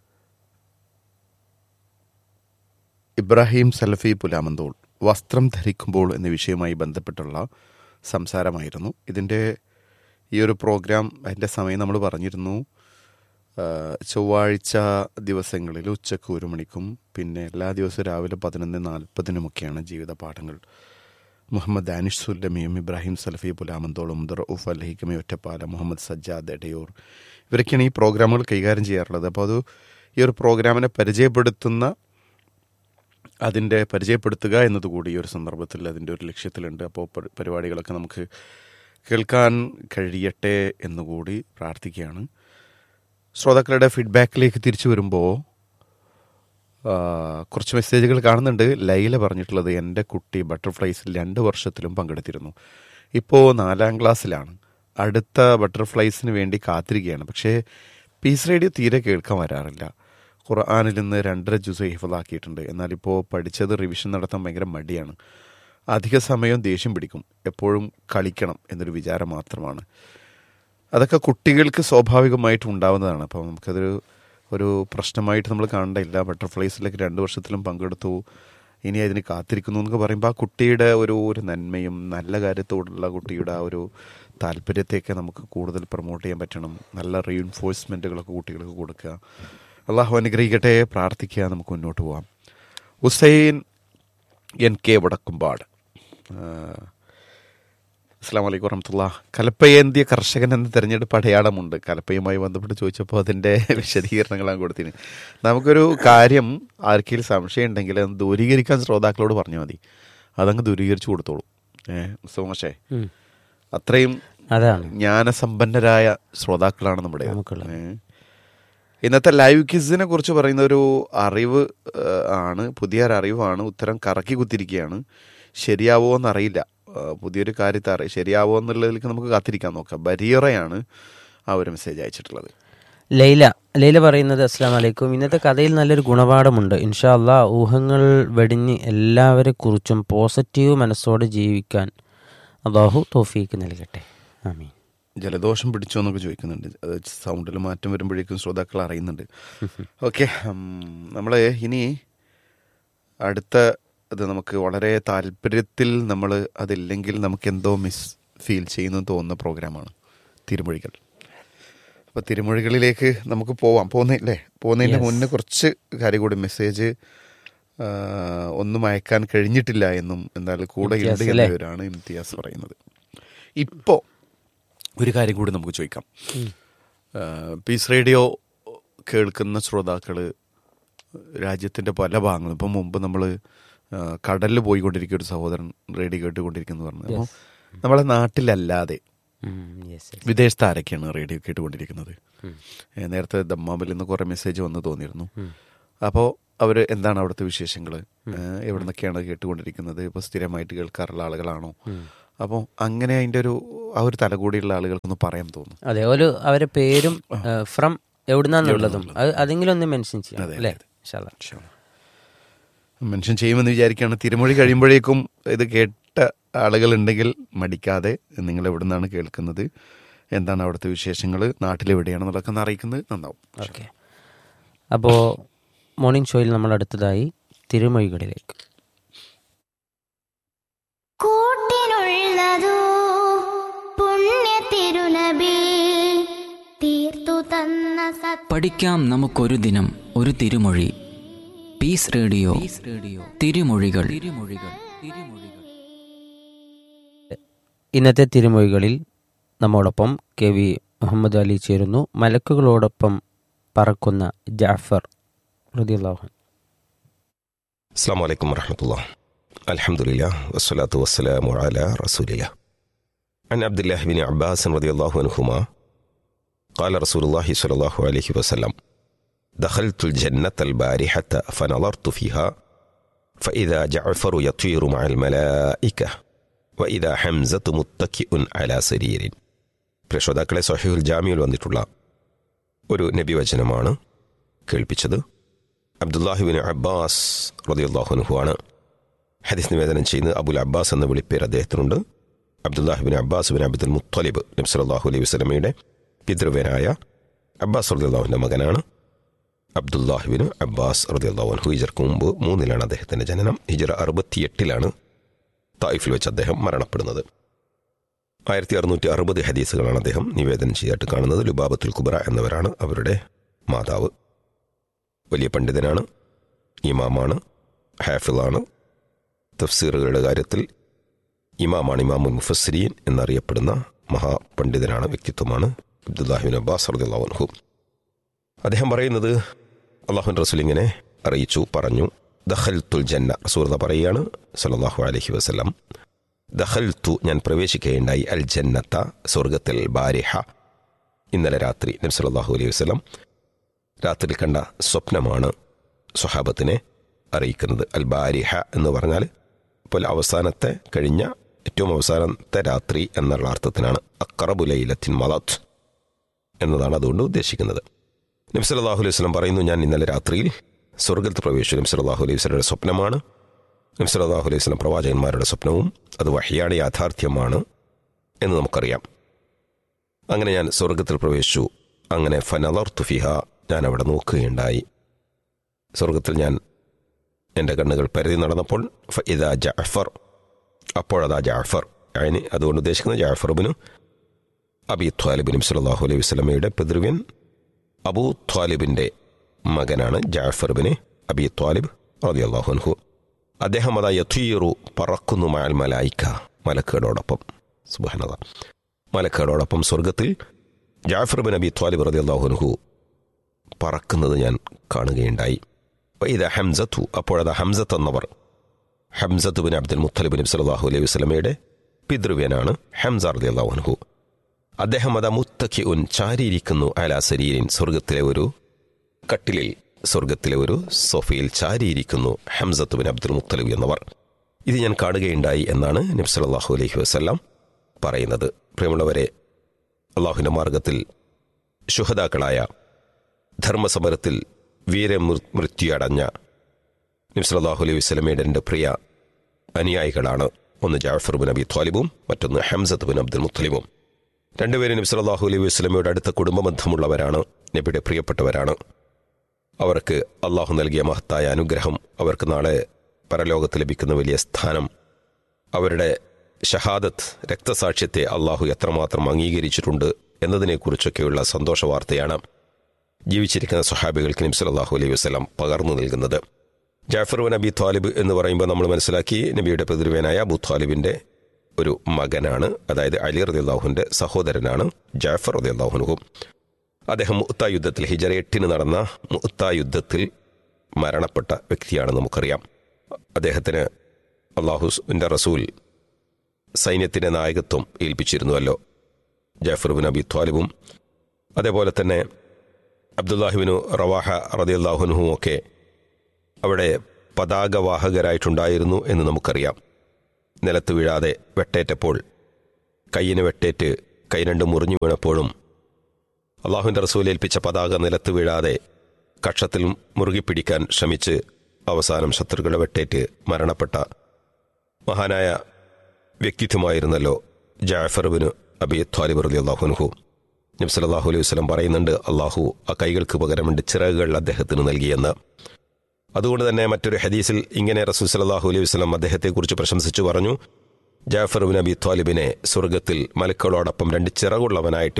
ഇബ്രാഹിം സലഫി പുലാമന്തോൾ വസ്ത്രം ധരിക്കുമ്പോൾ എന്ന വിഷയവുമായി ബന്ധപ്പെട്ടുള്ള സംസാരമായിരുന്നു. ഇതിൻ്റെ ഈ ഒരു പ്രോഗ്രാം, അതിൻ്റെ സമയം നമ്മൾ പറഞ്ഞിരുന്നു, ചൊവ്വാഴ്ച ദിവസങ്ങളിൽ ഉച്ചക്ക് 1 മണിക്കും പിന്നെ എല്ലാ ദിവസവും രാവിലെ 11:40 ജീവിത പാഠങ്ങൾ. മുഹമ്മദ് ദാനിഷ് സുല്ലമിയും ഇബ്രാഹിം സലഫി പുലാമന്തോളും റഊഫ് അൽഹിക്കമി ഒറ്റപ്പാല, മുഹമ്മദ് സജ്ജാദ് എടയൂർ, ഇവരൊക്കെയാണ് ഈ പ്രോഗ്രാമുകൾ കൈകാര്യം ചെയ്യാറുള്ളത്. അപ്പോൾ അത് ഈ ഒരു പ്രോഗ്രാമിനെ പരിചയപ്പെടുത്തുന്ന അതിൻ്റെ പരിചയപ്പെടുത്തുക എന്നതുകൂടി ഈ ഒരു സന്ദർഭത്തിൽ അതിൻ്റെ ഒരു ലക്ഷ്യത്തിലുണ്ട്. അപ്പോൾ പരിപാടികളൊക്കെ നമുക്ക് കേൾക്കാൻ കഴിയട്ടെ എന്നുകൂടി പ്രാർത്ഥിക്കുകയാണ്. ശ്രോതാക്കളുടെ ഫീഡ്ബാക്കിലേക്ക് തിരിച്ചു വരുമ്പോൾ കുറച്ച് മെസ്സേജുകൾ കാണുന്നുണ്ട്. ലൈല പറഞ്ഞിട്ടുള്ളത്, എൻ്റെ കുട്ടി ബട്ടർഫ്ലൈസിൽ 2 വർഷത്തിലും പങ്കെടുത്തിരുന്നു. ഇപ്പോൾ 4ാം ക്ലാസ്സിലാണ്. അടുത്ത ബട്ടർഫ്ലൈസിന് വേണ്ടി കാത്തിരിക്കുകയാണ്. പക്ഷേ പീസ് റേഡിയോ തീരെ കേൾക്കാൻ വരാറില്ല. ഖുർആനിൽ നിന്ന് 2.5 ജുസ് ഹിഫ്ളാക്കിയിട്ടുണ്ട്. എന്നാലിപ്പോൾ പഠിച്ചത് റിവിഷൻ നടത്താൻ ഭയങ്കര മടിയാണ്. അധിക സമയം ദേഷ്യം പിടിക്കും. എപ്പോഴും കളിക്കണം എന്നൊരു വിചാരം മാത്രമാണ്. അതൊക്കെ കുട്ടികൾക്ക് സ്വാഭാവികമായിട്ട് ഉണ്ടാവുന്നതാണ്. അപ്പോൾ നമുക്കതൊരു പ്രശ്നമായിട്ട് നമ്മൾ കാണേണ്ടയില്ല. ബട്ടർഫ്ലൈസിലേക്ക് 2 വർഷത്തിലും പങ്കെടുത്തു, ഇനി അതിന് കാത്തിരിക്കുന്നു എന്നൊക്കെ പറയുമ്പോൾ ആ കുട്ടിയുടെ ഒരു നന്മയും നല്ല കാര്യത്തോടുള്ള കുട്ടിയുടെ ആ ഒരു താല്പര്യത്തെയൊക്കെ നമുക്ക് കൂടുതൽ പ്രൊമോട്ട് ചെയ്യാൻ പറ്റണം. നല്ല റീഇൻഫോഴ്സ്മെൻറ്റുകളൊക്കെ കുട്ടികൾക്ക് കൊടുക്കുക. അള്ളാഹു അനുഗ്രഹിക്കട്ടെ, പ്രാർത്ഥിക്കുക. നമുക്ക് മുന്നോട്ട് പോകാം. ഹുസൈൻ NK വടക്കുംപാട്, അസ്സലാമു അലൈക്കും വറഹ്മത്തുള്ളാഹി. കലപ്പയേന്തിയ കർഷകൻ എന്ന തെരഞ്ഞെടുപ്പ് അടയാളമുണ്ട്. കലപ്പയുമായി ബന്ധപ്പെട്ട് ചോദിച്ചപ്പോൾ അതിൻ്റെ വിശദീകരണങ്ങളാണ് കൊടുത്തിന്. നമുക്കൊരു കാര്യം ആർക്കെങ്കിലും സംശയം ഉണ്ടെങ്കിൽ അത് ദൂരീകരിക്കാൻ ശ്രോതാക്കളോട് പറഞ്ഞാൽ മതി. അതങ്ങ് ദൂരീകരിച്ചു കൊടുത്തോളൂ. സുമോശേ, അത്രയും ജ്ഞാനസമ്പന്നരായ ശ്രോതാക്കളാണ് നമ്മുടെ. ഇന്നത്തെ ലൈവ് ക്വിസിനെ കുറിച്ച് പറയുന്ന ഒരു അറിവ് ആണ്, പുതിയൊരു അറിവാണ്. ഉത്തരം കറക്കി കുത്തിരിക്കുകയാണ്. ശരിയാവോ എന്നറിയില്ല. പുതിയൊരു കാര്യത്തെ ശരിയാവോ എന്നുള്ളതിലേക്ക് നമുക്ക് കാത്തിരിക്കാൻ നോക്കാം. ബരീറയാണ് ആ ഒരു മെസ്സേജ് അയച്ചിട്ടുള്ളത്. ലൈല പറയുന്നത്, അസ്സലാമു അലൈക്കും. ഇന്നത്തെ കഥയിൽ നല്ലൊരു ഗുണപാഠമുണ്ട്. ഇൻഷാ അല്ലാഹ് ഊഹങ്ങൾ വെടിഞ്ഞ് എല്ലാവരെ കുറിച്ചും പോസിറ്റീവ് മനസ്സോടെ ജീവിക്കാൻ അല്ലാഹു തൗഫീക്ക് നൽകട്ടെ. ആമീൻ. ജലദോഷം പിടിച്ചോ എന്നൊക്കെ ചോദിക്കുന്നുണ്ട്. അത് സൗണ്ടിൽ മാറ്റം വരുമ്പോഴേക്കും ശ്രോതാക്കൾ അറിയുന്നുണ്ട്. ഓക്കെ, നമ്മൾ ഇനി അടുത്ത അത് നമുക്ക് വളരെ താല്പര്യത്തിൽ നമ്മൾ അതില്ലെങ്കിൽ നമുക്ക് എന്തോ ഫീൽ ചെയ്യുന്നു തോന്നുന്ന പ്രോഗ്രാമാണ് തിരുമൊഴികൾ. അപ്പോൾ തിരുമൊഴികളിലേക്ക് നമുക്ക് പോകുന്നതിൻ്റെ മുന്നേ കുറച്ച് കാര്യം കൂടി. മെസ്സേജ് ഒന്നും അയക്കാൻ കഴിഞ്ഞിട്ടില്ല എന്നും എന്തായാലും കൂടെ ഉണ്ട് എന്നവരാണ് ഇംതിയാസ് പറയുന്നത്. ഇപ്പോൾ ഒരു കാര്യം കൂടി നമുക്ക് ചോദിക്കാം. പീസ് റേഡിയോ കേൾക്കുന്ന ശ്രോതാക്കൾ രാജ്യത്തിൻ്റെ പല ഭാഗങ്ങളും, ഇപ്പം മുമ്പ് നമ്മൾ കടലിൽ പോയിക്കൊണ്ടിരിക്കുന്ന ഒരു സഹോദരൻ റേഡിയോ കേട്ടുകൊണ്ടിരിക്കുന്നു പറഞ്ഞു. അപ്പോൾ നമ്മളെ നാട്ടിലല്ലാതെ വിദേശത്ത് ആരൊക്കെയാണ് റേഡിയോ കേട്ടുകൊണ്ടിരിക്കുന്നത്? നേരത്തെ ദമ്മാമിൽ നിന്ന് കുറേ മെസ്സേജ് വന്ന് തോന്നിയിരുന്നു. അപ്പോൾ അവർ എന്താണ് അവിടുത്തെ വിശേഷങ്ങൾ, എവിടെ നിന്നൊക്കെയാണ് കേട്ടുകൊണ്ടിരിക്കുന്നത്, ഇപ്പോൾ സ്ഥിരമായിട്ട് കേൾക്കാറുള്ള ആളുകളാണോ? അപ്പോൾ അങ്ങനെ അതിൻ്റെ ആ ഒരു തലകൂടിയുള്ള ആളുകൾക്കൊന്ന് പറയാൻ തോന്നുന്നു. അതെ, അവരുടെ പേരും ഫ്രം എവിടുന്നാന്നുള്ളതും അതെങ്കിലും ഒന്ന് മെൻഷൻ ചെയ്യാം അല്ലേ? മെൻഷൻ ചെയ്യുമെന്ന് വിചാരിക്കുകയാണ്. തിരുമൊഴി കഴിയുമ്പോഴേക്കും ഇത് കേട്ട ആളുകളുണ്ടെങ്കിൽ മടിക്കാതെ നിങ്ങൾ എവിടെ നിന്നാണ് കേൾക്കുന്നത്, എന്താണ് അവിടുത്തെ വിശേഷങ്ങൾ, നാട്ടിലെവിടെയാണെന്നുള്ളതൊക്കെ ഒന്ന് അറിയിക്കുന്നത് നന്നാവും. ഓക്കെ, അപ്പോൾ മോർണിംഗ് ഷോയിൽ നമ്മൾ അടുത്തതായി തിരുമൊഴികളിലേക്ക്. പഠിക്കാം നമുക്കൊരു ദിനം ഒരു തിരുമൊഴി. പീസ് റേഡിയോ തിരുമൊഴികൾ. ഇന്നത്തെ തിരുമൊഴികളിൽ നമ്മോടൊപ്പം KV മുഹമ്മദ് അലി ചേരുന്നു. മലക്കുകളോടൊപ്പം പറക്കുന്ന ജാഫർ റളിയല്ലാഹു അൻഹു. അസ്സലാമു അലൈക്കും വറഹ്മത്തുള്ളാഹി. അൽഹംദുലില്ലാഹ് വസ്സലാത്തു വസ്സലാമു അലാ റസൂലില്ലാഹ്. അൻ അബ്ദുല്ലാഹി ബിൻ അബ്ബാസ് റളിയല്ലാഹു അൻഹുമാ قال رسول الله صلى الله عليه وسلم دخلت الجنة البارحة فنظرت فيها فإذا جعفر يطير مع الملائكة وإذا حمزة متكئ على سرير. പ്രേക്ഷതാക്കളെ സഹീഹുൽ ജാമിയിൽ വന്നിട്ടുള്ള ഒരു നബിവചനമാണ് കേൾപ്പിച്ചത്. അബ്ദുല്ലാഹി ബിൻ അബ്ബാസ് റളിയല്ലാഹു അൻഹു ആണ് ഹദീസ് നിവേദനം ചെയ്യുന്നത്. അബുൽ അബ്ബാസ് എന്ന വിളിപ്പേര് അദ്ദേഹത്തിനുണ്ട്. Abdullahi bin Abbas bin Abdul Muthalib നബി സല്ലല്ലാഹു അലൈഹി വസല്ലമയുടെ പിതൃവനായ അബ്ബാസ് റളിയല്ലാഹുവിൻ്റെ മകനാണ് അബ്ദുല്ലാഹി ബിൻ അബ്ബാസ് റളിയല്ലാഹു അൻഹു. ഹിജ്റക്ക് മുമ്പ് 3 അദ്ദേഹത്തിൻ്റെ ജനനം. ഹിജ്റ 68 തായിഫിൽ വെച്ച് അദ്ദേഹം മരണപ്പെടുന്നത്. 1660 ഹദീസുകളാണ് അദ്ദേഹം നിവേദനം ചെയ്തിട്ട് കാണുന്നത്. ലുബാബത്തുൽ കുബ്ര എന്നവരാണ് അവരുടെ മാതാവ്. വലിയ പണ്ഡിതനാണ്, ഇമാമാണ്, ഹാഫിളാണ്. തഫ്സീറുകളുടെ കാര്യത്തിൽ ഇമാമാണ്, ഇമാമുൽ മുഫസ്സിരീൻ എന്നറിയപ്പെടുന്ന മഹാപണ്ഡിതനാണ്, വ്യക്തിത്വമാണ് അബ്ദുല്ലാഹി ബിൻ അബ്ബാസ് റളിയല്ലാഹു അൻഹു. അദ്ദേഹം പറയുന്നത്, അല്ലാഹുവിൻ്റെ റസൂൽ ഇങ്ങനെ അറിയിച്ചു പറഞ്ഞു, ദഖൽത്തുൽ ജന്ന, റസൂൽ പറയുകയാണ് സല്ലല്ലാഹു അലൈഹി വസല്ലം, ദഖൽത്തു ഞാൻ പ്രവേശിക്കുകയുണ്ടായി അൽ ജന്നത്ത സ്വർഗത്തിൽ ബാരിഹ ഇന്നലെ രാത്രി. നബി സല്ലല്ലാഹു അലൈഹി വസല്ലം രാത്രി കണ്ട സ്വപ്നമാണ് സ്വഹാബത്തിനെ അറിയിക്കുന്നത്. അൽ ബാരിഹ എന്ന് പറഞ്ഞാൽ ഇപ്പോൾ അവസാനത്തെ കഴിഞ്ഞ ഏറ്റവും അവസാനത്തെ രാത്രി എന്നുള്ള അർത്ഥത്തിനാണ്. അഖറബു ലൈലത്തിൻ മലത്ത് എന്നതാണ് അതുകൊണ്ട് ഉദ്ദേശിക്കുന്നത്. നബി സല്ലല്ലാഹു അലൈഹി വസല്ലം പറയുന്നു, ഞാൻ ഇന്നലെ രാത്രിയിൽ സ്വർഗത്തിൽ പ്രവേശിച്ചു. നബി സല്ലല്ലാഹു അലൈഹി വസല്ലമയുടെ സ്വപ്നമാണ്. നബി സല്ലല്ലാഹു അലൈഹി വസല്ലം പ്രവാചകന്മാരുടെ സ്വപ്നവും അത് വഹ്യാണ്, യാഥാർത്ഥ്യമാണ് എന്ന് നമുക്കറിയാം. അങ്ങനെ ഞാൻ സ്വർഗത്തിൽ പ്രവേശിച്ചു. അങ്ങനെ ഫനളർതു ഫിഹ, ഞാൻ അവിടെ നോക്കുകയുണ്ടായി. സ്വർഗത്തിൽ ഞാൻ എൻ്റെ കണ്ണുകൾ പരതി നടന്നപ്പോൾ ഫഇദാ ജഅഫർ, അപ്പോഴതാ ജഅഫർ, അതുകൊണ്ട് ഉദ്ദേശിക്കുന്നത് ജഅഫർ ഇബ്നു അബീ ത്വാലിബ്, നബി സല്ലല്ലാഹു അലൈഹി വസല്ലമയുടെ പിതൃവ്യൻ അബൂ ത്വാലിബിൻ്റെ മകനാണ് ജഅഫർ ഇബ്നു അബീ ത്വാലിബ് റളിയല്ലാഹു അൻഹു. അദ്ദേഹം അതാ യതീറു, പറക്കുന്നു, മഅൽ മലായിക, മലക്കുകളോടൊപ്പം. സുബ്ഹാനല്ലാഹ്, മലക്കുകളോടൊപ്പം സ്വർഗത്തിൽ ജഅഫർ ഇബ്നു അബീ ത്വാലിബ് റളിയല്ലാഹു അൻഹു പറക്കുന്നത് ഞാൻ കാണുകയുണ്ടായി. ഇതാ ഹംസത്തു, അപ്പോഴതാ ഹംസത്ത് എന്നവർ, ഹംസത്ത് ബിൻ അബ്ദുൽ മുത്തലിബ് നബി സല്ലല്ലാഹു അലൈഹി വസല്ലമയുടെ പിതൃവ്യനാണ് ഹംസ റളിയല്ലാഹു അൻഹു. അദ്ദേഹം അതാ മുത്തഖിഉൻ, ചാരിയിരിക്കുന്നു, അലാ സരീരിൻ, സ്വർഗത്തിലെ ഒരു കട്ടിലിൽ, സ്വർഗത്തിലെ ഒരു സോഫയിൽ ചാരിയിരിക്കുന്നു ഹംസത്ത് ബിൻ അബ്ദുൽ മുത്തലിബ് എന്നവർ. ഇത് ഞാൻ കാണുകയുണ്ടായി എന്നാണ് നബി സല്ലല്ലാഹു അലൈഹി വസല്ലം പറയുന്നത്. പ്രിയമുള്ളവരെ, അള്ളാഹുവിൻ്റെ മാർഗത്തിൽ ശുഹദാക്കളായ, ധർമ്മസമരത്തിൽ വീരമൃത്യു അടഞ്ഞ നബി സല്ലല്ലാഹു അലൈഹി വസല്ലമയുടെ രണ്ട് പ്രിയ അനുയായികളാണ്. ഒന്ന് ജഅഫർ ബിൻ അബീ ത്വാലിബും മറ്റൊന്ന് ഹംസത്ത് ബിൻ അബ്ദുൽ മുത്തലിബും. രണ്ടുപേരും നബി സല്ലല്ലാഹു അലൈഹി വസല്ലമയുടെ അടുത്ത കുടുംബബന്ധമുള്ളവരാണ്, നബിയുടെ പ്രിയപ്പെട്ടവരാണ്. അവർക്ക് അള്ളാഹു നൽകിയ മഹത്തായ അനുഗ്രഹം, അവർക്ക് നാളെ പരലോകത്ത് ലഭിക്കുന്ന വലിയ സ്ഥാനം, അവരുടെ ഷഹാദത്ത്, രക്തസാക്ഷ്യത്തെ അള്ളാഹു എത്രമാത്രം അംഗീകരിച്ചിട്ടുണ്ട് എന്നതിനെക്കുറിച്ചൊക്കെയുള്ള സന്തോഷ വാർത്തയാണ് ജീവിച്ചിരിക്കുന്ന സ്വഹാബികൾക്ക് നബി സല്ലല്ലാഹു അലൈഹി വസല്ലം പകർന്നു നൽകുന്നത്. ജഅഫർ ബിൻ അബീ ത്വാലിബ് എന്ന് പറയുമ്പോൾ നമ്മൾ മനസ്സിലാക്കി നബിയുടെ പിതൃവ്യനായ അബൂ ത്വാലിബിൻ്റെ ഒരു മകനാണ്, അതായത് അലി റളിയല്ലാഹുവിൻ്റെ സഹോദരനാണ് ജഅഫർ റളിയല്ലാഹു അൻഹു. അദ്ദേഹം മുഅ്ത യുദ്ധത്തിൽ, ഹിജറ 8 നടന്ന മുഅ്ത യുദ്ധത്തിൽ മരണപ്പെട്ട വ്യക്തിയാണ്, നമുക്കറിയാം. അദ്ദേഹത്തിന് അള്ളാഹുവിൻ്റെ റസൂൽ സൈന്യത്തിൻ്റെ നായകത്വം ഏൽപ്പിച്ചിരുന്നുവല്ലോ. ജഅഫർ ബിൻ അബീ ത്വാലിബും അതേപോലെ തന്നെ അബ്ദുല്ലാഹിബ്നു റവാഹ റളിയല്ലാഹു അൻഹുവും ഒക്കെ അവിടെ പതാകവാഹകരായിട്ടുണ്ടായിരുന്നു എന്ന് നമുക്കറിയാം. നിലത്ത് വീഴാതെ വെട്ടേറ്റപ്പോൾ, കയ്യിന് വെട്ടേറ്റ് കൈ രണ്ടും മുറിഞ്ഞു വീണപ്പോഴും അള്ളാഹുവിൻ്റെ റസൂൽ ഏൽപ്പിച്ച പതാക നിലത്ത് വീഴാതെ കക്ഷത്തിൽ മുറുകി പിടിക്കാൻ ശ്രമിച്ച് അവസാനം ശത്രുക്കളുടെ വെട്ടേറ്റ് മരണപ്പെട്ട മഹാനായ വ്യക്തിത്വമായിരുന്നല്ലോ ജഅഫർ ബിൻ അബീ ത്വാലിബ് റളിയല്ലാഹു അൻഹു. നബി സല്ലല്ലാഹു അലൈഹി വസല്ലം പറയുന്നുണ്ട്, അള്ളാഹു ആ കൈകൾക്ക് പകരം 2 ചിറകുകൾ അദ്ദേഹത്തിന് നൽകിയെന്ന്. അതുകൊണ്ട് തന്നെ മറ്റൊരു ഹദീസിൽ ഇങ്ങനെ റസൂൽ സല്ലല്ലാഹു അലൈഹി വസല്ലം അദ്ദേഹത്തെക്കുറിച്ച് പ്രശംസിച്ചു പറഞ്ഞു, ജഅഫർ ബിൻ അബീ ത്വാലിബിനെ സ്വർഗത്തിൽ മലക്കുകളോടൊപ്പം 2 ചിറകുള്ളവനായിട്ട്,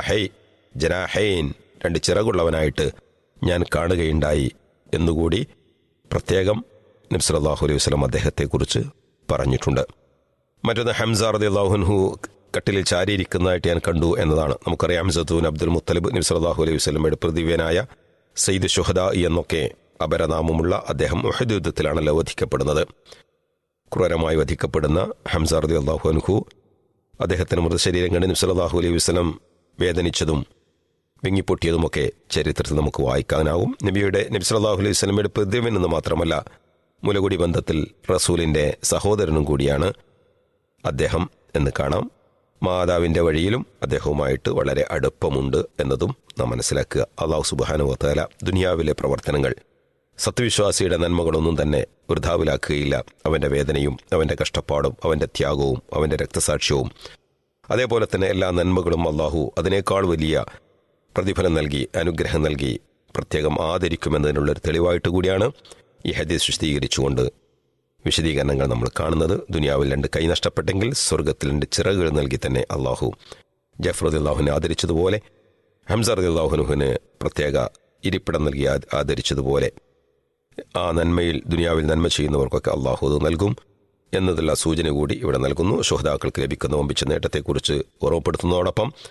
ജനാഹൈൻ 2 ചിറകുള്ളവനായിട്ട് ഞാൻ കാണുകയുണ്ടായി എന്നുകൂടി പ്രത്യേകം നബി സല്ലല്ലാഹു അലൈഹി വസല്ലം അദ്ദേഹത്തെക്കുറിച്ച് പറഞ്ഞിട്ടുണ്ട്. മറ്റൊന്ന് ഹംസ റളിയല്ലാഹു അൻഹു കട്ടിലിൽ ചാരിയിരിക്കുന്നതായിട്ട് ഞാൻ കണ്ടു എന്നതാണ്. നമുക്കറിയാം, ഹംസത്ത് ബിൻ അബ്ദുൽ മുത്തലിബ് നബി സല്ലല്ലാഹു അലൈഹി വസല്ലമയുടെ പ്രതിവ്യനായ സയ്യിദ് ശുഹദാ എന്നൊക്കെ അപരനാമമുള്ള അദ്ദേഹം ഉഹദ് യുദ്ധത്തിലാണല്ലോ വധിക്കപ്പെടുന്നത്. ക്രൂരമായി വധിക്കപ്പെടുന്ന ഹംസ റളിയല്ലാഹു അൻഹു, അദ്ദേഹത്തിന് മൃതശരീരം കണ്ട് നബി സല്ലല്ലാഹു അലൈഹി വസല്ലം വേദനിച്ചതും വിങ്ങിപ്പൊട്ടിയതുമൊക്കെ ചരിത്രത്തിൽ നമുക്ക് വായിക്കാനാവും. നബി സല്ലല്ലാഹു അലൈഹി വസല്ലമയുടെ പ്രതിവ്യൻ എന്ന് മാത്രമല്ല, മുലകുടി ബന്ധത്തിൽ റസൂലിൻ്റെ സഹോദരനും കൂടിയാണ് അദ്ദേഹം എന്ന് കാണാം. മാതാവിൻ്റെ വഴിയിലും അദ്ദേഹവുമായിട്ട് വളരെ അടുപ്പമുണ്ട് എന്നതും നാം മനസ്സിലാക്കുക. അല്ലാഹു സുബ്ഹാനഹു വ തആല ദുനിയാവിലെ പ്രവർത്തനങ്ങൾ, സത്യവിശ്വാസിയുടെ നന്മകളൊന്നും തന്നെ വൃഥാവിലാക്കുകയില്ല. അവൻ്റെ വേദനയും അവൻ്റെ കഷ്ടപ്പാടും അവൻ്റെ ത്യാഗവും അവൻ്റെ രക്തസാക്ഷ്യവും അതേപോലെ തന്നെ എല്ലാ നന്മകളും അള്ളാഹു അതിനേക്കാൾ വലിയ പ്രതിഫലം നൽകി, അനുഗ്രഹം നൽകി പ്രത്യേകം ആദരിക്കുമെന്നതിനുള്ളൊരു തെളിവായിട്ട് കൂടിയാണ് ഈ ഹദീസ് വിശദീകരിച്ചുകൊണ്ട് വിശദീകരണങ്ങൾ നമ്മൾ കാണുന്നത്. ദുനിയാവിൽ 2 കൈ നഷ്ടപ്പെട്ടെങ്കിൽ സ്വർഗത്തിൽ 2 ചിറകുകൾ നൽകി തന്നെ അള്ളാഹു ജഅഫർ റളിയല്ലാഹുവിനെ ആദരിച്ചതുപോലെ, ഹംസ റളിയല്ലാഹുവിന് പ്രത്യേക ഇരിപ്പിടം നൽകി ആദരിച്ചതുപോലെ ആ നന്മയിൽ ദുനിയാവിൽ നന്മ ചെയ്യുന്നവർക്കൊക്കെ അള്ളാഹു അത് നൽകും എന്നതുള്ള സൂചന കൂടി ഇവിടെ നൽകുന്നു. ശുഹദാക്കൾക്ക് ലഭിക്കുന്ന വമ്പിച്ച നേട്ടത്തെക്കുറിച്ച് ഓർമ്മപ്പെടുത്തുന്നതോടൊപ്പം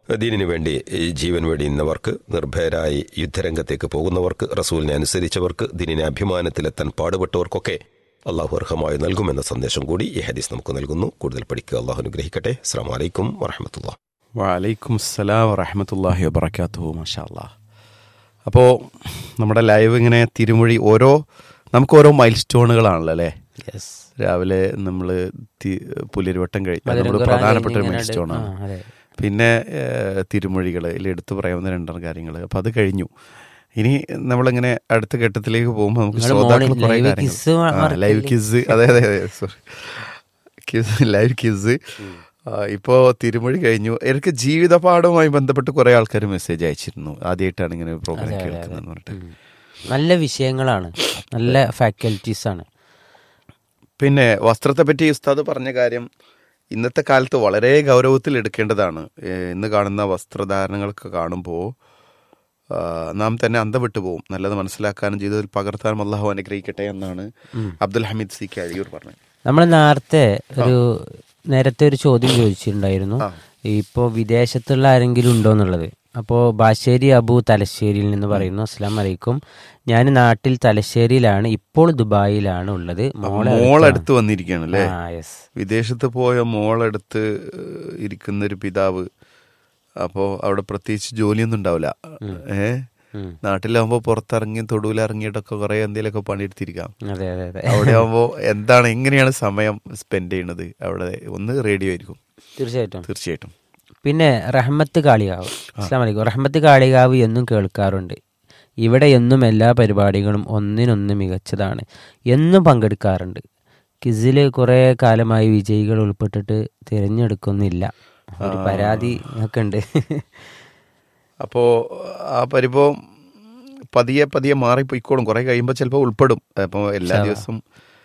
ദീനിനു വേണ്ടി ജീവൻ വെടിയുന്നവർക്ക്, നിർഭയരായി യുദ്ധരംഗത്തേക്ക് പോകുന്നവർക്ക്, റസൂലിനെ അനുസരിച്ചവർക്ക്, ദീനിനെ അഭിമാനത്തിലെത്താൻ പാടുപെട്ടവർക്കൊക്കെ അള്ളാഹു അർഹമായി നൽകുമെന്ന സന്ദേശം കൂടി ഈ ഹദീസ് നമുക്ക് നൽകുന്നു. കൂടുതൽ പഠിക്കുക. അള്ളാഹു അനുഗ്രഹിക്കട്ടെ. അസ്സലാമു അലൈക്കും വറഹ്മത്തുള്ളാഹി. വഅലൈക്കും അസ്സലാം വറഹ്മത്തുള്ളാഹി വബറകാതുഹു. മാഷാ അല്ലാ. അപ്പോൾ നമ്മുടെ ലൈവ് ഇങ്ങനെ തിരുമൊഴി നമുക്ക് ഓരോ മൈൽ സ്റ്റോണുകളാണല്ലോ അല്ലേ? യെസ്. രാവിലെ നമ്മൾ പുലരിവട്ടം കഴിഞ്ഞാൽ നമ്മൾ പ്രധാനപ്പെട്ട ഒരു മൈൽ സ്റ്റോണാണ്. പിന്നെ തിരുമൊഴികൾ ഇതിൽ എടുത്തു പറയാവുന്ന 2 കാര്യങ്ങൾ. അപ്പം അത് കഴിഞ്ഞു. ഇനി നമ്മളിങ്ങനെ അടുത്ത ഘട്ടത്തിലേക്ക് പോകുമ്പോൾ നമുക്ക് ശ്രോതാക്കൾ കുറേ കാര്യങ്ങൾ, ലൈവ് കിസ്, അതെ സോറി, ലൈവ് കിസ്. ഇപ്പോൾ തിരുമൊഴി കഴിഞ്ഞു. എനിക്ക് ജീവിതപാഠവുമായി ബന്ധപ്പെട്ട് കുറേ ആൾക്കാർ മെസ്സേജ് അയച്ചിരുന്നു. ആദ്യമായിട്ടാണ് ഇങ്ങനെ പ്രോഗ്രാം കേൾക്കുന്നതെന്ന് പറഞ്ഞിട്ട്. നല്ല വിഷയങ്ങളാണ്, നല്ല ഫാക്കൽറ്റീസാണ്. പിന്നെ വസ്ത്രത്തെ പറ്റി ഉസ്താദ് പറഞ്ഞ കാര്യം ഇന്നത്തെ കാലത്ത് വളരെ ഗൗരവത്തിൽ എടുക്കേണ്ടതാണ്. ഇന്ന് കാണുന്ന വസ്ത്രധാരണങ്ങളൊക്കെ കാണുമ്പോൾ നാം തന്നെ അന്തം വിട്ടു പോകും. നല്ലത് മനസ്സിലാക്കാനും ജീവിതത്തിൽ പകർത്താനും അള്ളാഹു അനുഗ്രഹിക്കട്ടെ എന്നാണ് അബ്ദുൽ ഹമീദ് സി കഴിയൂർ പറഞ്ഞത്. നമ്മൾ നേരത്തെ ഒരു ചോദ്യം ചോദിച്ചിട്ടുണ്ടായിരുന്നു, ഇപ്പോൾ വിദേശത്തുള്ള ആരെങ്കിലും ഉണ്ടോ എന്നുള്ളത്. അപ്പോൾ ബാശ്ശേരി അബു തലശ്ശേരിയിൽ നിന്ന് പറയുന്നു, അസ്സലാമു അലൈക്കും, ഞാൻ നാട്ടിൽ തലശ്ശേരിയിലാണ്, ഇപ്പോൾ ദുബായിലാണ് ഉള്ളത്. മോളടുത്ത് വന്നിരിക്കുകയാണ് അല്ലേ? വിദേശത്ത് പോയ മോളടുത്ത് ഇരിക്കുന്നൊരു പിതാവ്. അപ്പോൾ അവിടെ പ്രത്യേകിച്ച് ജോലിയൊന്നും ഉണ്ടാവില്ല. നാട്ടിലാകുമ്പോൾ പുറത്തിറങ്ങി തൊടുവിലിറങ്ങിയിട്ടൊക്കെ കുറെ എന്തെങ്കിലുമൊക്കെ പണിയെടുത്തിരിക്കാം. അവിടെ ആകുമ്പോൾ എങ്ങനെയാണ് സമയം സ്പെൻഡ് ചെയ്യണത്? അവിടെ ഒന്ന് റേഡിയോ ആയിരിക്കും. തീർച്ചയായിട്ടും. പിന്നെ റഹ്മത്ത് കാളികാവ്, അസ്സലാമു അലൈക്കും, റഹ്മത്ത് കാളികാവ് എന്നും കേൾക്കാറുണ്ട്. ഇവിടെ എന്നും എല്ലാ പരിപാടികളും ഒന്നിനൊന്ന് മികച്ചതാണ്, എന്നും പങ്കെടുക്കാറുണ്ട്. കിസിൽ കുറേ കാലമായി വിജയികൾ ഉൾപ്പെട്ടിട്ട് തിരഞ്ഞെടുക്കുന്നില്ല, ഒരു പരാതി ഒക്കെ ഉണ്ട്. അപ്പോൾ ആ പരിഭവം പതിയെ മാറിപ്പോയിക്കോളും. കുറേ കഴിയുമ്പോൾ ചിലപ്പോൾ ഉൾപ്പെടും. അപ്പോൾ എല്ലാ ദിവസവും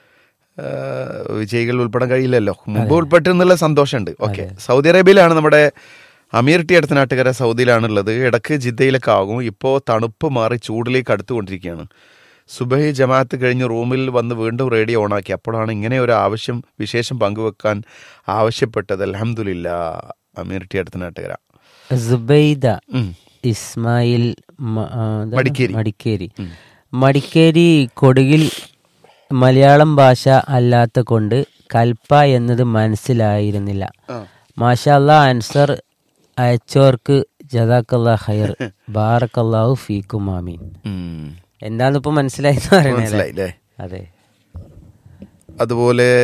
വിജയികൾ ഉൾപ്പെടാൻ കഴിയില്ലല്ലോ. മുമ്പ് ഉൾപ്പെട്ടെന്നുള്ള സന്തോഷമുണ്ട്. ഓക്കെ. സൗദി അറേബ്യയിലാണ് നമ്മുടെ അമീർ ടി അടുത്ത നാട്ടുകാരെ, സൗദിയിലാണുള്ളത്. ഇടയ്ക്ക് ജിദ്ദയിലൊക്കെ ആകും. ഇപ്പോൾ തണുപ്പ് മാറി ചൂടിലേക്ക് അടുത്തുകൊണ്ടിരിക്കുകയാണ്. സുബഹി ജമാഅത്ത് കഴിഞ്ഞ് റൂമിൽ വന്ന് വീണ്ടും റേഡിയോ ഓണാക്കി. അപ്പോഴാണ് ഇങ്ങനെ ഒരു വിശേഷം പങ്കുവെക്കാൻ ആവശ്യപ്പെട്ടത്. അൽഹംദുലില്ലാ. അമീർ ടി അടുത്ത നാട്ടുകാര സുബൈദ ഇസ്മായിൽ മടിക്കേരി കൊടുകിൽ മലയാളം ഭാഷ അല്ലാത്ത കൊണ്ട് കൽപ്പ എന്നത് മനസ്സിലായിരുന്നില്ല. മാഷാ അല്ലാഹ്, ആൻസർ അയച്ചോർക്ക് ജസാക്കല്ലാഹ് ഖൈർ, ബാറക്കല്ലാഹു ഫീക്കും, ആമീൻ. എന്താന്ന് ഇപ്പൊ മനസ്സിലായില്ലേ? അതെ. അതുപോലെ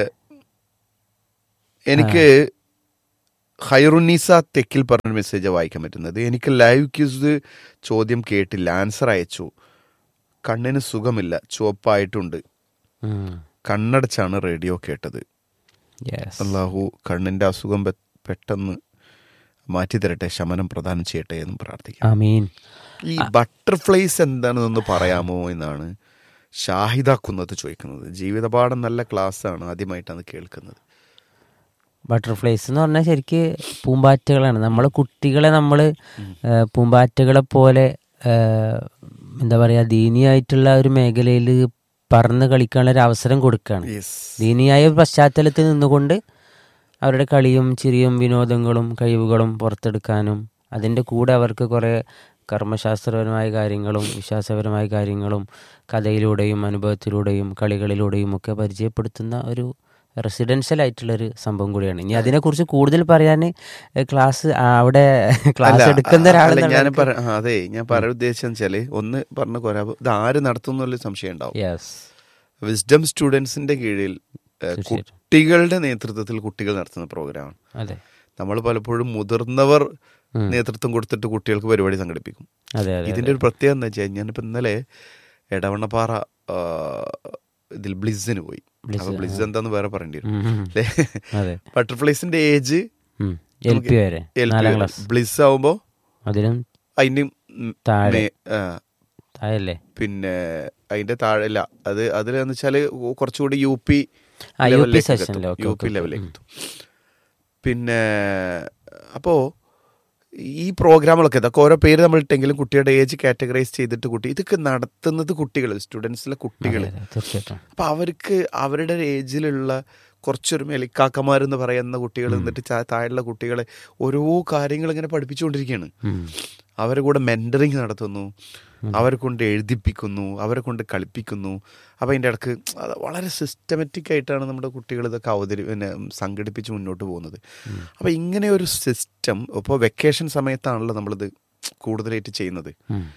എനിക്ക് ഖൈറുന്നീസ തെക്കിൽ പറഞ്ഞ മെസ്സേജ് വായിക്കാൻ പറ്റുന്നത്. എനിക്ക് ലൈവ് ക്യൂസ് ചോദ്യം കേട്ടില്ല, ആൻസർ അയച്ചു. കണ്ണിന് സുഖമില്ല, ചുവപ്പായിട്ടുണ്ട്, കണ്ണടച്ചാണ് റേഡിയോ കേട്ടത്. അല്ലാഹു കണ്ണിന്റെ അസുഖം പെട്ടെന്ന് മാറ്റി തരട്ടെ, ശമനം പ്രദാനം ചെയ്യട്ടെ എന്നും പ്രാർത്ഥിക്കാം. ആമീൻ. ഈ ബട്ടർഫ്ലൈസ് എന്താണെന്നൊന്ന് പറയാമോ എന്നാണ് ഷാഹിദ കുന്നത്ത് ചോദിക്കുന്നത്. ജീവിതപാഠം നല്ല ക്ലാസ്സാണ്, ആദ്യമായിട്ടാണ് കേൾക്കുന്നത്. ബട്ടർഫ്ലൈസ് എന്ന് പറഞ്ഞാൽ ശരിക്ക് പൂമ്പാറ്റകളാണ്. നമ്മൾ കുട്ടികളെ പൂമ്പാറ്റകളെ പോലെ എന്താ പറയുക, ദീനിയായിട്ടുള്ള ഒരു മേഖലയിൽ പറന്ന് കളിക്കാനുള്ള ഒരു അവസരം കൊടുക്കുകയാണ്. ദീനിയായ പശ്ചാത്തലത്തിൽ നിന്നുകൊണ്ട് അവരുടെ കളിയും ചിരിയും വിനോദങ്ങളും കഴിവുകളും പുറത്തെടുക്കാനും അതിൻ്റെ കൂടെ അവർക്ക് കുറേ കർമ്മശാസ്ത്രപരമായ കാര്യങ്ങളും വിശ്വാസപരമായ കാര്യങ്ങളും കഥയിലൂടെയും അനുഭവത്തിലൂടെയും കളികളിലൂടെയും ഒക്കെ പരിചയപ്പെടുത്തുന്ന ഒരു റെസിഡൻഷ്യൽ ആയിട്ടുള്ളൊരു സംഭവം കൂടിയാണ്. ഇനി അതിനെക്കുറിച്ച് കൂടുതൽ പറയാൻ ക്ലാസ് എടുക്കുന്ന ഒരാളെ ഞാൻ പറയാൻ ഉദ്ദേശിച്ചെന്ന് വെച്ചാല്, ഒന്ന് പറഞ്ഞ കൊരാബ് ഇത് ആര് നടത്തുന്ന സംശയം ഉണ്ടാവും. വിസ്ഡം സ്റ്റുഡൻസിന്റെ കീഴിൽ കുട്ടികളുടെ നേതൃത്വത്തിൽ കുട്ടികൾ നടത്തുന്ന പ്രോഗ്രാമാണ്. നമ്മൾ പലപ്പോഴും മുതിർന്നവർ നേതൃത്വം കൊടുത്തിട്ട് കുട്ടികൾക്ക് പരിപാടി സംഘടിപ്പിക്കും. ഇതിന്റെ ഒരു പ്രത്യേകത എന്താ വെച്ചാൽ, ഞാനിപ്പോൾ ഇന്നലെ എടവണ്ണപ്പാറ ഇതിൽ ബ്ലിസ്സിന് പോയി. അപ്പൊ ബ്ലിസ് എന്താന്ന് വേറെ പറയേണ്ടി വരും. ബട്ടർഫ്ലൈസിന്റെ ഏജ് ബ്ലിസ് ആവുമ്പോ അതിന്റെ പിന്നെ അതിന്റെ താഴെ അല്ല, അതിലെന്ന് വെച്ചാല് കുറച്ചുകൂടി യു പി ലെവലിലേക്ക് എത്തും. പിന്നെ അപ്പോ ഈ പ്രോഗ്രാമുകളൊക്കെ ഇതൊക്കെ ഓരോ പേര് നമ്മൾ ഇട്ടെങ്കിലും കുട്ടിയുടെ ഏജ് കാറ്റഗറൈസ് ചെയ്തിട്ട് ഇതൊക്കെ നടത്തുന്നത് കുട്ടികൾ, സ്റ്റുഡൻസിലെ കുട്ടികൾ. അപ്പൊ അവർക്ക് അവരുടെ ഏജിലുള്ള കുറച്ചൊരു മേലിക്കാക്കന്മാരെന്ന് പറയുന്ന കുട്ടികൾ എന്നിട്ട് താഴെയുള്ള കുട്ടികളെ ഓരോ കാര്യങ്ങൾ ഇങ്ങനെ പഠിപ്പിച്ചുകൊണ്ടിരിക്കുകയാണ്. അവരെ കൂടെ മെൻറ്ററിങ് നടത്തുന്നു, അവരെ കൊണ്ട് എഴുതിപ്പിക്കുന്നു, അവരെ കൊണ്ട് കളിപ്പിക്കുന്നു. അപ്പോൾ അതിൻ്റെ ഇടയ്ക്ക് അത് വളരെ സിസ്റ്റമാറ്റിക് ആയിട്ടാണ് നമ്മുടെ കുട്ടികൾ ഇതൊക്കെ സംഘടിപ്പിച്ച് മുന്നോട്ട് പോകുന്നത്. അപ്പോൾ ഇങ്ങനെ ഒരു സിസ്റ്റം ഇപ്പോൾ വെക്കേഷൻ സമയത്താണല്ലോ നമ്മളിത് കൂടുതലായിട്ട് ചെയ്യുന്നത്.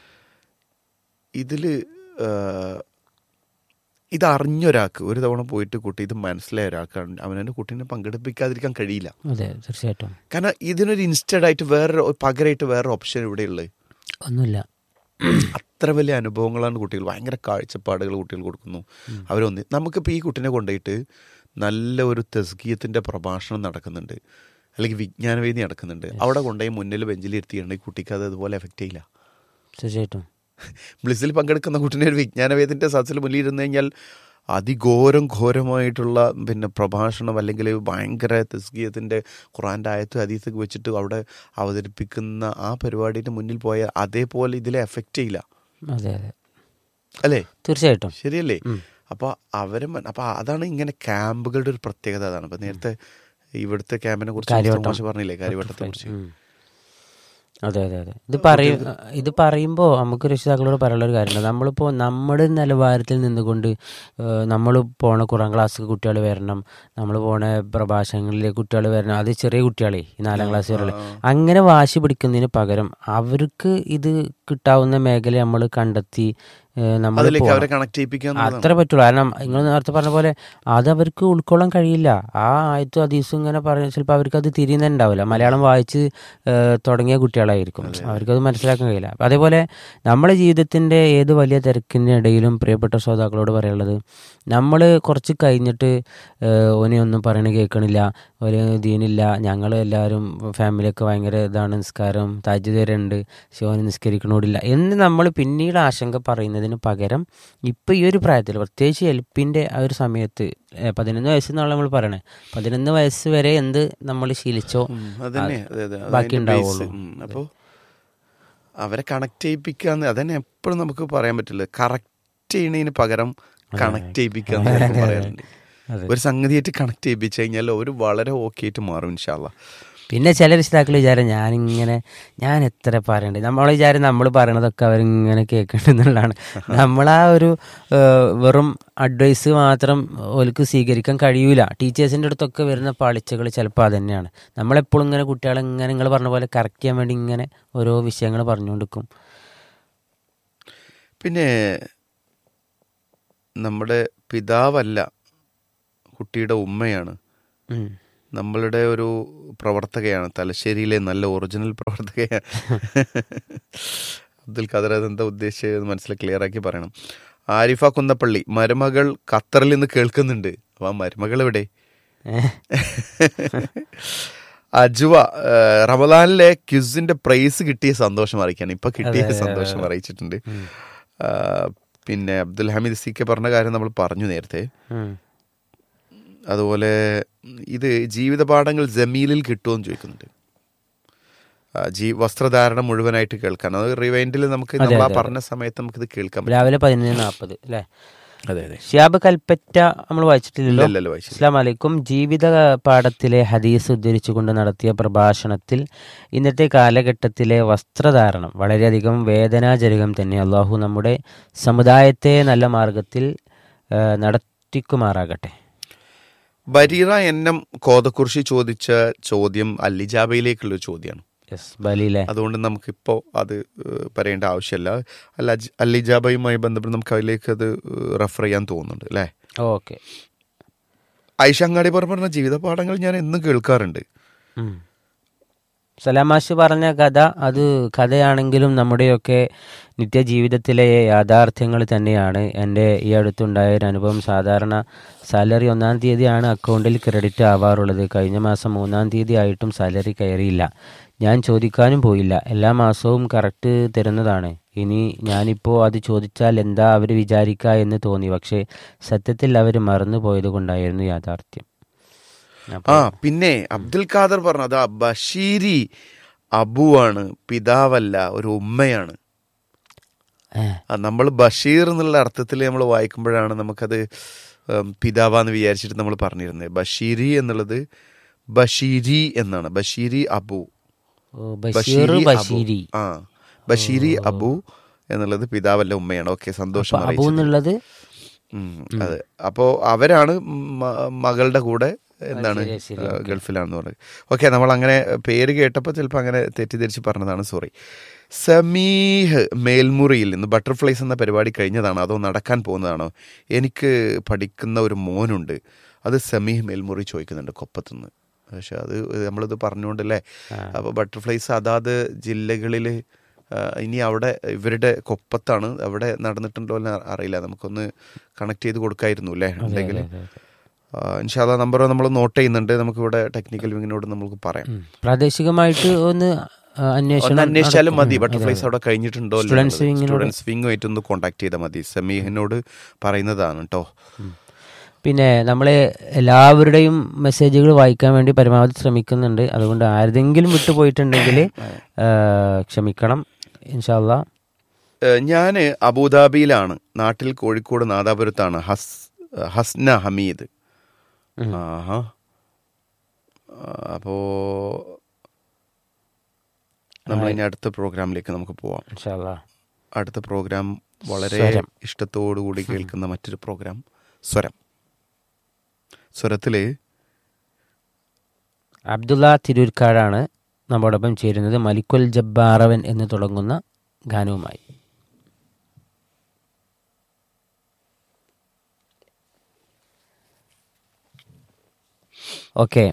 ഇതറിഞ്ഞൊരാൾക്ക് ഒരു തവണ പോയിട്ട് കുട്ടി ഇത് മനസ്സിലായ ഒരാൾക്കാണ് അവനെ കുട്ടീനെ പങ്കെടുപ്പിക്കാതിരിക്കാൻ കഴിയില്ല. അതെ, തീർച്ചയായിട്ടും. കാരണം ഇതിനൊരു ഇൻസ്റ്റഡ് ആയിട്ട് പകരമായിട്ട് വേറൊരു ഓപ്ഷൻ ഇവിടെയുള്ളത് ഒന്നുമില്ല. അത്ര വലിയ അനുഭവങ്ങളാണ് കുട്ടികൾ, ഭയങ്കര കാഴ്ചപ്പാടുകൾ കുട്ടികൾ കൊടുക്കുന്നു. നമുക്കിപ്പോൾ ഈ കുട്ടീനെ കൊണ്ടുപോയിട്ട് നല്ല ഒരു തസ്കിയത്തിൻ്റെ പ്രഭാഷണം നടക്കുന്നുണ്ട്, അല്ലെങ്കിൽ വിജ്ഞാനവേദി നടക്കുന്നുണ്ട്, അവിടെ കൊണ്ടുപോയി മുന്നിൽ ബെഞ്ചിലിരുത്തിയിട്ടുണ്ടെങ്കിൽ കുട്ടിക്ക് അത് അതുപോലെ എഫക്റ്റ് ചെയ്യില്ല. തീർച്ചയായിട്ടും. ബ്ലിസിൽ പങ്കെടുക്കുന്ന കുട്ടീനെ ഒരു വിജ്ഞാനവേദിൻ്റെ സദസ്സിൽ മുന്നിലിരുന്ന് കഴിഞ്ഞാൽ ഘോരമായിട്ടുള്ള പ്രഭാഷണം അല്ലെങ്കിൽ ഭയങ്കര തസ്കിയത്തിൻ്റെ ഖുർആൻ്റെ ആയത്ത് ഹദീസൊക്കെ വെച്ചിട്ട് അവിടെ അവതരിപ്പിക്കുന്ന ആ പരിപാടിയുടെ മുന്നിൽ പോയാൽ അതേപോലെ ഇതിലെ എഫക്റ്റ് ചെയ്യില്ല. അതെ അതെ, അല്ലേ? തീർച്ചയായിട്ടും ശരിയല്ലേ? അപ്പോൾ അതാണ് ഇങ്ങനെ ക്യാമ്പുകളുടെ ഒരു പ്രത്യേകത. അതാണ് ഇപ്പോൾ നേരത്തെ ഇവിടുത്തെ ക്യാമ്പിനെ കുറിച്ച് പറഞ്ഞില്ലേ, കാര്യവട്ടത്തെ കുറിച്ച്. അതെ അതെ അതെ. ഇത് പറയുമ്പോൾ നമുക്ക് രക്ഷിതാക്കളോട് പറയാനുള്ള ഒരു കാര്യമുണ്ട്. നമ്മളിപ്പോൾ നമ്മുടെ നിലവാരത്തിൽ നിന്നുകൊണ്ട് നമ്മൾ പോണ ഖുർആൻ ക്ലാസ് കുട്ടികൾ വരണം, നമ്മൾ പോണ പ്രഭാഷണങ്ങളിലേക്ക് കുട്ടികൾ വരണം, അത് ചെറിയ കുട്ടികളെ 4ാം ക്ലാസ് വരെയുള്ള അങ്ങനെ വാശി പിടിക്കുന്നതിന് പകരം അവർക്ക് ഇത് കിട്ടാവുന്ന മേഖല നമ്മൾ കണ്ടെത്തി നമ്മൾ അത്ര പറ്റുള്ളൂ. കാരണം നിങ്ങൾ നേരത്തെ പറഞ്ഞ പോലെ അത് അവർക്ക് ഉൾക്കൊള്ളാൻ കഴിയില്ല. ആ ആയത്തും ഹദീസും ഇങ്ങനെ പറഞ്ഞ ചിലപ്പോൾ അവർക്ക് അത് തിരിയുന്നുണ്ടാവില്ല. മലയാളം വായിച്ച് തുടങ്ങിയ കുട്ടികളായിരിക്കും, അവർക്കത് മനസ്സിലാക്കാൻ കഴിയില്ല. അതേപോലെ നമ്മുടെ ജീവിതത്തിൻ്റെ ഏത് വലിയ തിരക്കിനിടയിലും പ്രിയപ്പെട്ട ശ്രോതാക്കളോട് പറയാനുള്ളത്, നമ്മൾ കുറച്ച് കഴിഞ്ഞിട്ട് ഓനെയൊന്നും പറയണ കേൾക്കണില്ല, ഒരു ദീനില്ല, ഞങ്ങൾ എല്ലാവരും ഫാമിലിയൊക്കെ ഭയങ്കര ഇതാണ്, നിസ്കാരം തഹജ്ജുദ് വരെ ഉണ്ട്, ശിവന് നിസ്കരിക്കണോടില്ല എന്ന് നമ്മൾ പിന്നീട് ആശങ്ക പറയുന്നതിന് പകരം ഇപ്പം ഈ ഒരു പ്രായത്തിൽ പ്രത്യേകിച്ച് എൽപ്പിൻ്റെ ആ ഒരു സമയത്ത് 11 വയസ്സെന്നാണ് നമ്മൾ പറയണേ, 11 വയസ്സ് വരെ എന്ത് നമ്മൾ ശീലിച്ചോ ബാക്കി ഉണ്ടാവുള്ളൂ. അപ്പോൾ അവരെ കണക്ട് ചെയ്യിപ്പിക്കാന്ന് അതന്നെ എപ്പോഴും നമുക്ക് പറയാൻ പറ്റില്ല. കറക്റ്റ് ചെയ്യണതിന് പകരം കണക്ട് ചെയ്യിപ്പിക്കാന്ന് പറയാറുണ്ട്. ഒരു സംഗതിയായിട്ട് കണക്ട് ചെയ്യിപ്പിച്ചു കഴിഞ്ഞാൽ ഒരു വളരെ ഓക്കെ ആയിട്ട് മാറും ഇൻഷാ അല്ലാഹ്. പിന്നെ ചില രക്ഷിതാക്കൾ വിചാരം ഞാൻ എത്ര പറയണ്ടേ, നമ്മളെ വിചാരം നമ്മൾ പറയണതൊക്കെ അവരിങ്ങനെ കേൾക്കേണ്ടെന്നുള്ളതാണ്. നമ്മളാ ഒരു വെറും അഡ്വൈസ് മാത്രം ഓർക്ക് സ്വീകരിക്കാൻ കഴിയൂല. ടീച്ചേഴ്സിൻ്റെ അടുത്തൊക്കെ വരുന്ന പാളിച്ചകൾ ചിലപ്പോൾ അത് തന്നെയാണ്. നമ്മളെപ്പോഴും ഇങ്ങനെ കുട്ടികളെ ഇങ്ങനെ നിങ്ങൾ പറഞ്ഞ പോലെ കറക്റ്റ് ചെയ്യാൻ വേണ്ടി ഇങ്ങനെ ഓരോ വിഷയങ്ങൾ പറഞ്ഞുകൊണ്ടിരിക്കും. പിന്നെ നമ്മുടെ പിതാവല്ല, കുട്ടിയുടെ ഉമ്മയാണ്, നമ്മളുടെ ഒരു പ്രവർത്തകയാണ്, തലശ്ശേരിയിലെ നല്ല ഒറിജിനൽ പ്രവർത്തകയാണ്. അബ്ദുൽ ഖാദർ അതെന്താ ഉദ്ദേശിച്ചത് മനസ്സിൽ ക്ലിയർ ആക്കി പറയണം. ആരിഫ കുന്നപ്പള്ളി, മരുമകൾ ഖത്തറിൽ നിന്ന് കേൾക്കുന്നുണ്ട്. അപ്പോൾ ആ മരുമകൾ എവിടെ? അജുവ, റമദാനിലെ ക്വിസിന്റെ പ്രൈസ് കിട്ടിയ സന്തോഷം അറിയിക്കാണ്, ഇപ്പൊ കിട്ടിയ സന്തോഷം അറിയിച്ചിട്ടുണ്ട്. പിന്നെ അബ്ദുൽ ഹമീദ് സി കെ പറഞ്ഞ കാര്യം നമ്മൾ പറഞ്ഞു നേരത്തെ. അതുപോലെ ഇത് ജീവിത പാഠങ്ങൾ ജമീലിൽ കിട്ടുമെന്ന് ചോദിക്കുന്നുണ്ട്. വസ്ത്രധാരണം മുഴുവനായിട്ട് കേൾക്കാൻ, അത് റിവൈൻഡിൽ നമുക്ക് നമ്മൾ ആ പറഞ്ഞ സമയത്ത് നമുക്കിത് കേൾക്കാം. രാവിലെ 11:40 അല്ലേ? അതെ അതെ. ഷിയാബ് കൽപ്പറ്റ നമ്മൾ വായിച്ചിട്ടില്ലല്ലോ. അസ്സലാമു അലൈക്കും. ജീവിത പാഠത്തിലെ ഹദീസ് ഉദ്ധരിച്ചുകൊണ്ട് നടത്തിയ പ്രഭാഷണത്തിൽ ഇന്നത്തെ കാലഘട്ടത്തിലെ വസ്ത്രധാരണം വളരെയധികം വേദനാജനകം തന്നെ. അള്ളാഹു നമ്മുടെ സമുദായത്തെ നല്ല മാർഗത്തിൽ നടത്തിക്കുമാറാകട്ടെ. ബരീറ എന്നും കോതക്കുറിശി ചോദിച്ച ചോദ്യം അല്ലിജാബയിലേക്കുള്ള ചോദ്യമാണ്. അതുകൊണ്ട് നമുക്കിപ്പോൾ അത് പറയേണ്ട ആവശ്യമില്ല. അല്ലിജാബയുമായി ബന്ധപ്പെട്ട് നമുക്ക് അതിലേക്ക് അത് റെഫർ ചെയ്യാൻ തോന്നുന്നുണ്ട് അല്ലേ? ഓക്കെ. ഐഷ അങ്ങാടി പറഞ്ഞ ജീവിത പാഠങ്ങൾ ഞാൻ എന്നും കേൾക്കാറുണ്ട്. സലാമാഷ് പറഞ്ഞ കഥ അത് കഥയാണെങ്കിലും നമ്മുടെയൊക്കെ നിത്യജീവിതത്തിലെ യാഥാർത്ഥ്യങ്ങൾ തന്നെയാണ്. എൻ്റെ ഈ അടുത്തുണ്ടായ ഒരു അനുഭവം. സാധാരണ സാലറി 1-ാം തീയതിയാണ് അക്കൗണ്ടിൽ ക്രെഡിറ്റ് ആവാറുള്ളത്. കഴിഞ്ഞ മാസം 3-ാം തീയതി ആയിട്ടും സാലറി കയറിയില്ല. ഞാൻ ചോദിക്കാനും പോയില്ല. എല്ലാ മാസവും കറക്റ്റ് തരുന്നതാണ്. ഇനി ഞാനിപ്പോൾ അത് ചോദിച്ചാൽ എന്താ അവർ വിചാരിക്കുക എന്ന് തോന്നി. പക്ഷേ സത്യത്തിൽ അവർ മറന്നു പോയത് കൊണ്ടായിരുന്നു യാഥാർത്ഥ്യം. പിന്നെ അബ്ദുൽ ഖാദർ പറഞ്ഞത് ബഷീരി അബുവാണ്, പിതാവല്ല, ഒരു ഉമ്മയാണ്. നമ്മൾ ബഷീർ എന്നുള്ള അർത്ഥത്തിൽ നമ്മൾ വായിക്കുമ്പോഴാണ് നമുക്കത് പിതാവാന്ന് വിചാരിച്ചിട്ട് നമ്മൾ പറഞ്ഞിരുന്നത്. ബഷീരി എന്നുള്ളത് ബഷീരി എന്നാണ്. ബഷീരി അബു, ബഷീരി അബു എന്നുള്ളത് പിതാവല്ല ഉമ്മയാണ്. ഓക്കെ, സന്തോഷം അറിയിച്ചത്. അതെ, അപ്പോൾ അവരാണ് മകളുടെ കൂടെ എന്താണ് ഗൾഫിലാണെന്ന് പറഞ്ഞത്. ഓക്കെ, നമ്മൾ അങ്ങനെ പേര് കേട്ടപ്പോൾ ചിലപ്പോൾ അങ്ങനെ തെറ്റിദ്ധരിച്ച് പറഞ്ഞതാണ്, സോറി. സമീഹ് മേൽമുറിയിൽ നിന്ന് ബട്ടർഫ്ലൈസ് എന്ന പരിപാടി കഴിഞ്ഞതാണോ അതോ നടക്കാൻ പോകുന്നതാണോ? എനിക്ക് പഠിക്കുന്ന ഒരു മോനുണ്ട്, അത് സമീഹ് മേൽമുറി ചോദിക്കുന്നുണ്ട് കൊപ്പത്തുനിന്ന്. പക്ഷെ അത് നമ്മളിത് പറഞ്ഞുകൊണ്ടല്ലേ. അപ്പോൾ ബട്ടർഫ്ലൈസ് അതാത് ജില്ലകളിൽ ഇനി അവിടെ ഇവരുടെ കൊപ്പത്താണ്, അവിടെ നടന്നിട്ടുണ്ടോ എന്ന് അറിയില്ല. നമുക്കൊന്ന് കണക്ട് ചെയ്ത് കൊടുക്കായിരുന്നു അല്ലേ ഉണ്ടെങ്കിൽ. ഇൻഷാ അല്ലാഹ് നമ്പർ നമ്മൾ നോട്ട് ചെയ്യുന്നുണ്ട്. നമുക്കിവിടെ ടെക്നിക്കൽ വിങ്ങിനോട് നമുക്ക് പറയാം, പ്രാദേശികമായിട്ട് ഒന്ന് അന്വേഷിച്ചാലും മതി. ബട്ടർഫ്ലൈസ് അവിടെ കഴിഞ്ഞിട്ടുണ്ടോ, സ്റ്റുഡൻസ് വിങ്ങുമായിട്ട് ഒന്ന് കോൺടാക്ട് ചെയ്താൽ മതി. സമീഹിനോട് പറയുന്നതാണ് കേട്ടോ. പിന്നെ നമ്മൾ എല്ലാവരുടെയും മെസ്സേജുകൾ വായിക്കാൻ വേണ്ടി പരമാവധി ശ്രമിക്കുന്നുണ്ട്. അതുകൊണ്ട് ആരുടെങ്കിലും വിട്ടുപോയിട്ടുണ്ടെങ്കിൽ ക്ഷമിക്കണം ഇൻഷാ അല്ലാഹ്. ഞാൻ അബുദാബിയിലാണ്, നാട്ടിൽ കോഴിക്കോട് നാദാപുരത്താണ്. ഹസ്ന ഹമീദ്. അപ്പോൾ നമ്മളിനി അടുത്ത പ്രോഗ്രാമിലേക്ക് നമുക്ക് പോവാം ഇൻഷാ അല്ലാഹ്. അടുത്ത പ്രോഗ്രാം വളരെ ഇഷ്ടത്തോടു കൂടി കേൾക്കുന്ന മറ്റൊരു പ്രോഗ്രാം സ്വരം. സ്വരത്തില് അബ്ദുള്ള തിരൂർക്കാടാണ് നമ്മോടൊപ്പം ചേരുന്നത്, മലിക്കുൽ ജബ്ബാറവൻ എന്ന് തുടങ്ങുന്ന ഗാനവുമായി. ഓക്കെ,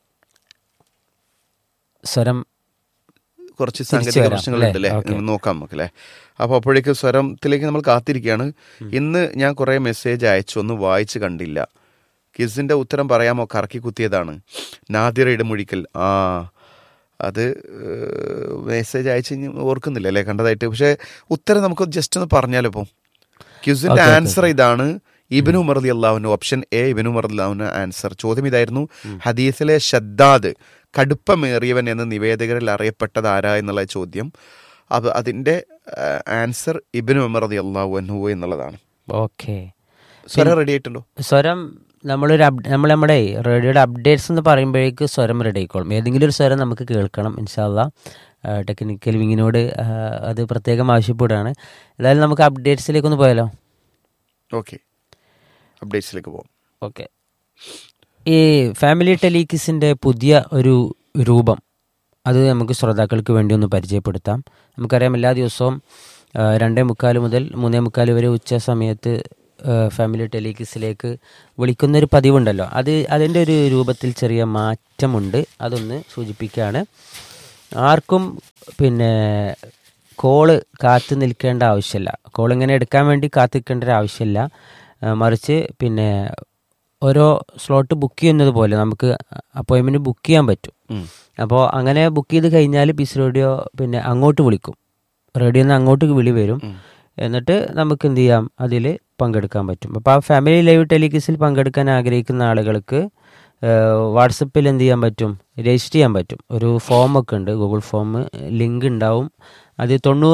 സ്വരം കുറച്ച് സാങ്കേതിക പ്രശ്നങ്ങളുണ്ടല്ലേ, നോക്കാം നമുക്കല്ലേ. അപ്പോൾ അപ്പോഴേക്ക് സ്വരത്തിലേക്ക് നമ്മൾ കാത്തിരിക്കുകയാണ്. ഇന്ന് ഞാൻ കുറേ മെസ്സേജ് അയച്ചു, ഒന്നും വായിച്ച് കണ്ടില്ല. കിസിൻ്റെ ഉത്തരം പറയാമോ? കറക്കി കുത്തിയതാണ്. നാദിറ ഇടമൊഴിക്കൽ. അത് മെസ്സേജ് അയച്ച് ഓർക്കുന്നില്ല അല്ലേ കണ്ടതായിട്ട്. പക്ഷേ ഉത്തരം നമുക്ക് ജസ്റ്റ് ഒന്ന് പറഞ്ഞാലോ. ഇപ്പോൾ ക്യൂസിൻ്റെ ആൻസർ ഇതാണ്, ഇബ്നു ഉമർ റളിയല്ലാഹു അൻഹു. ഓപ്ഷൻ എ ഇബ്നു ഉമർ റളിയല്ലാഹു അൻഹു ആൻസർ. ചോദ്യം ഇതായിരുന്നു, ഹദീസിലെ ഷദ്ദാദ് കടുപ്പമേറിയവൻ എന്ന് നിവേദകരിൽ അറിയപ്പെട്ടത് ആരാ എന്നുള്ള ചോദ്യം. അപ്പോൾ അതിൻ്റെ ആൻസർ ഇബ്നു ഉമർ റളിയല്ലാഹു അൻഹു എന്നുള്ളതാണ്. ഓക്കെ, സ്വരം റെഡി ആയിട്ടുണ്ടോ? സ്വരം നമ്മുടെ റേഡിയോയുടെ അപ്ഡേറ്റ്സ് എന്ന് പറയുമ്പോഴേക്ക് സ്വരം റെഡി ആയിക്കോളും. ഏതെങ്കിലും ഒരു സ്വരം നമുക്ക് കേൾക്കണം ഇൻഷാ അല്ലാഹ്. ടെക്നിക്കൽ വിങ്ങിനോട് അത് പ്രത്യേകം ആവശ്യപ്പെടുകയാണ്. ഏതായാലും നമുക്ക് അപ്ഡേറ്റ്സിലേക്കൊന്ന് പോയാലോ? ഓക്കെ, അപ്ഡേറ്റ്സിലേക്ക് പോകാം. ഓക്കെ, ഈ ഫാമിലി ടെലികിസിൻ്റെ പുതിയ ഒരു രൂപം അത് നമുക്ക് ശ്രോതാക്കൾക്ക് വേണ്ടി ഒന്ന് പരിചയപ്പെടുത്താം. നമുക്കറിയാം, എല്ലാ ദിവസവും 2:45 മുതൽ 3:45 വരെ ഉച്ച സമയത്ത് ഫാമിലി ടെലികിസിലേക്ക് വിളിക്കുന്നൊരു പതിവുണ്ടല്ലോ. അതിൻ്റെ ഒരു രൂപത്തിൽ ചെറിയ മാറ്റമുണ്ട്. അതൊന്ന് സൂചിപ്പിക്കുകയാണ്. ആർക്കും പിന്നെ കോള് കാത്തു നിൽക്കേണ്ട ആവശ്യമില്ല. കോൾ ഇങ്ങനെ എടുക്കാൻ വേണ്ടി കാത്തു നിൽക്കേണ്ട ഒരു ആവശ്യമില്ല. മറിച്ച് പിന്നെ ഓരോ സ്ലോട്ട് ബുക്ക് ചെയ്യുന്നത് പോലെ നമുക്ക് അപ്പോയിൻമെൻറ്റ് ബുക്ക് ചെയ്യാൻ പറ്റും. അപ്പോൾ അങ്ങനെ ബുക്ക് ചെയ്ത് കഴിഞ്ഞാൽ പീസ് റേഡിയോ പിന്നെ അങ്ങോട്ട് വിളിക്കും. റേഡിയോയിൽ നിന്ന് അങ്ങോട്ട് വിളി വരും. എന്നിട്ട് നമുക്ക് എന്ത് ചെയ്യാം, അതിൽ പങ്കെടുക്കാൻ പറ്റും. അപ്പോൾ ആ ഫാമിലി ലൈവ് ടെലികിസിൽ പങ്കെടുക്കാൻ ആഗ്രഹിക്കുന്ന ആളുകൾക്ക് വാട്സപ്പിൽ എന്ത് ചെയ്യാൻ പറ്റും, രജിസ്റ്റർ ചെയ്യാൻ പറ്റും. ഒരു ഫോമൊക്കെ ഉണ്ട്, ഗൂഗിൾ ഫോം, ലിങ്ക് ഉണ്ടാവും. അത്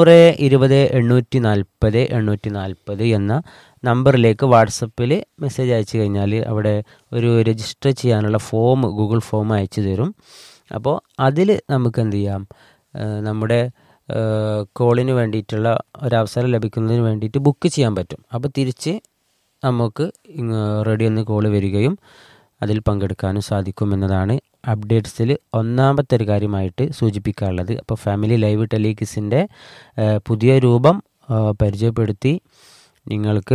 9020-840-840 എന്ന നമ്പറിലേക്ക് വാട്സപ്പിൽ മെസ്സേജ് അയച്ചു കഴിഞ്ഞാൽ അവിടെ ഒരു രജിസ്റ്റർ ചെയ്യാനുള്ള ഫോം, ഗൂഗിൾ ഫോം അയച്ചു തരും. അപ്പോൾ അതിൽ നമുക്ക് എന്ത് ചെയ്യാം, നമ്മുടെ കോളിന് വേണ്ടിയിട്ടുള്ള ഒരവസരം ലഭിക്കുന്നതിന് വേണ്ടിയിട്ട് ബുക്ക് ചെയ്യാൻ പറ്റും. അപ്പോൾ തിരിച്ച് നമുക്ക് റേഡിയോയിൽ നിന്ന് കോള് വരികയും അതിൽ പങ്കെടുക്കാനും സാധിക്കുമെന്നതാണ് അപ്ഡേറ്റ്സിൽ ഒന്നാമത്തെ ഒരു കാര്യമായിട്ട് സൂചിപ്പിക്കാനുള്ളത്. അപ്പോൾ ഫാമിലി ലൈവ് ടെലികിസിൻ്റെ പുതിയ രൂപം പരിചയപ്പെടുത്തി. നിങ്ങൾക്ക്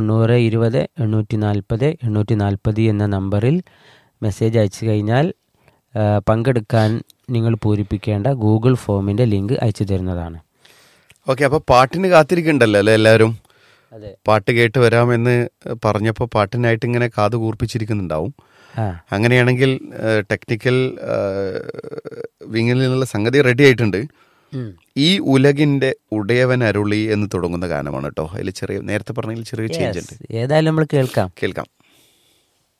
9020-840-840 എന്ന നമ്പറിൽ മെസ്സേജ് അയച്ചു കഴിഞ്ഞാൽ പങ്കെടുക്കാൻ നിങ്ങൾ പൂരിപ്പിക്കേണ്ട ഗൂഗിൾ ഫോമിൻ്റെ ലിങ്ക് അയച്ചു തരുന്നതാണ്. ഓക്കെ, അപ്പോൾ പാട്ടിന് കാത്തിരിക്കണ്ടല്ലോ അല്ലേ എല്ലാവരും? അതെ, പാട്ട് കേട്ട് വരാമെന്ന് പറഞ്ഞപ്പോൾ പാട്ടിനായിട്ട് ഇങ്ങനെ കാത് കൂർപ്പിച്ചിരിക്കുന്നുണ്ടാവും. അങ്ങനെയാണെങ്കിൽ ടെക്നിക്കൽ വിങ്ങിൽ നിന്നുള്ള സംഗതി റെഡി ആയിട്ടുണ്ട്. ഈ ഉലകിന്റെ ഉടയവൻ അരുളി എന്ന് തുടങ്ങുന്ന ഗാനമാണ് കേട്ടോ. അതിൽ ചെറിയ നേരത്തെ പറഞ്ഞതിൽ ചെറിയ ചേഞ്ച് ഉണ്ട്. ഏതായാലും നമ്മൾ കേൾക്കാം.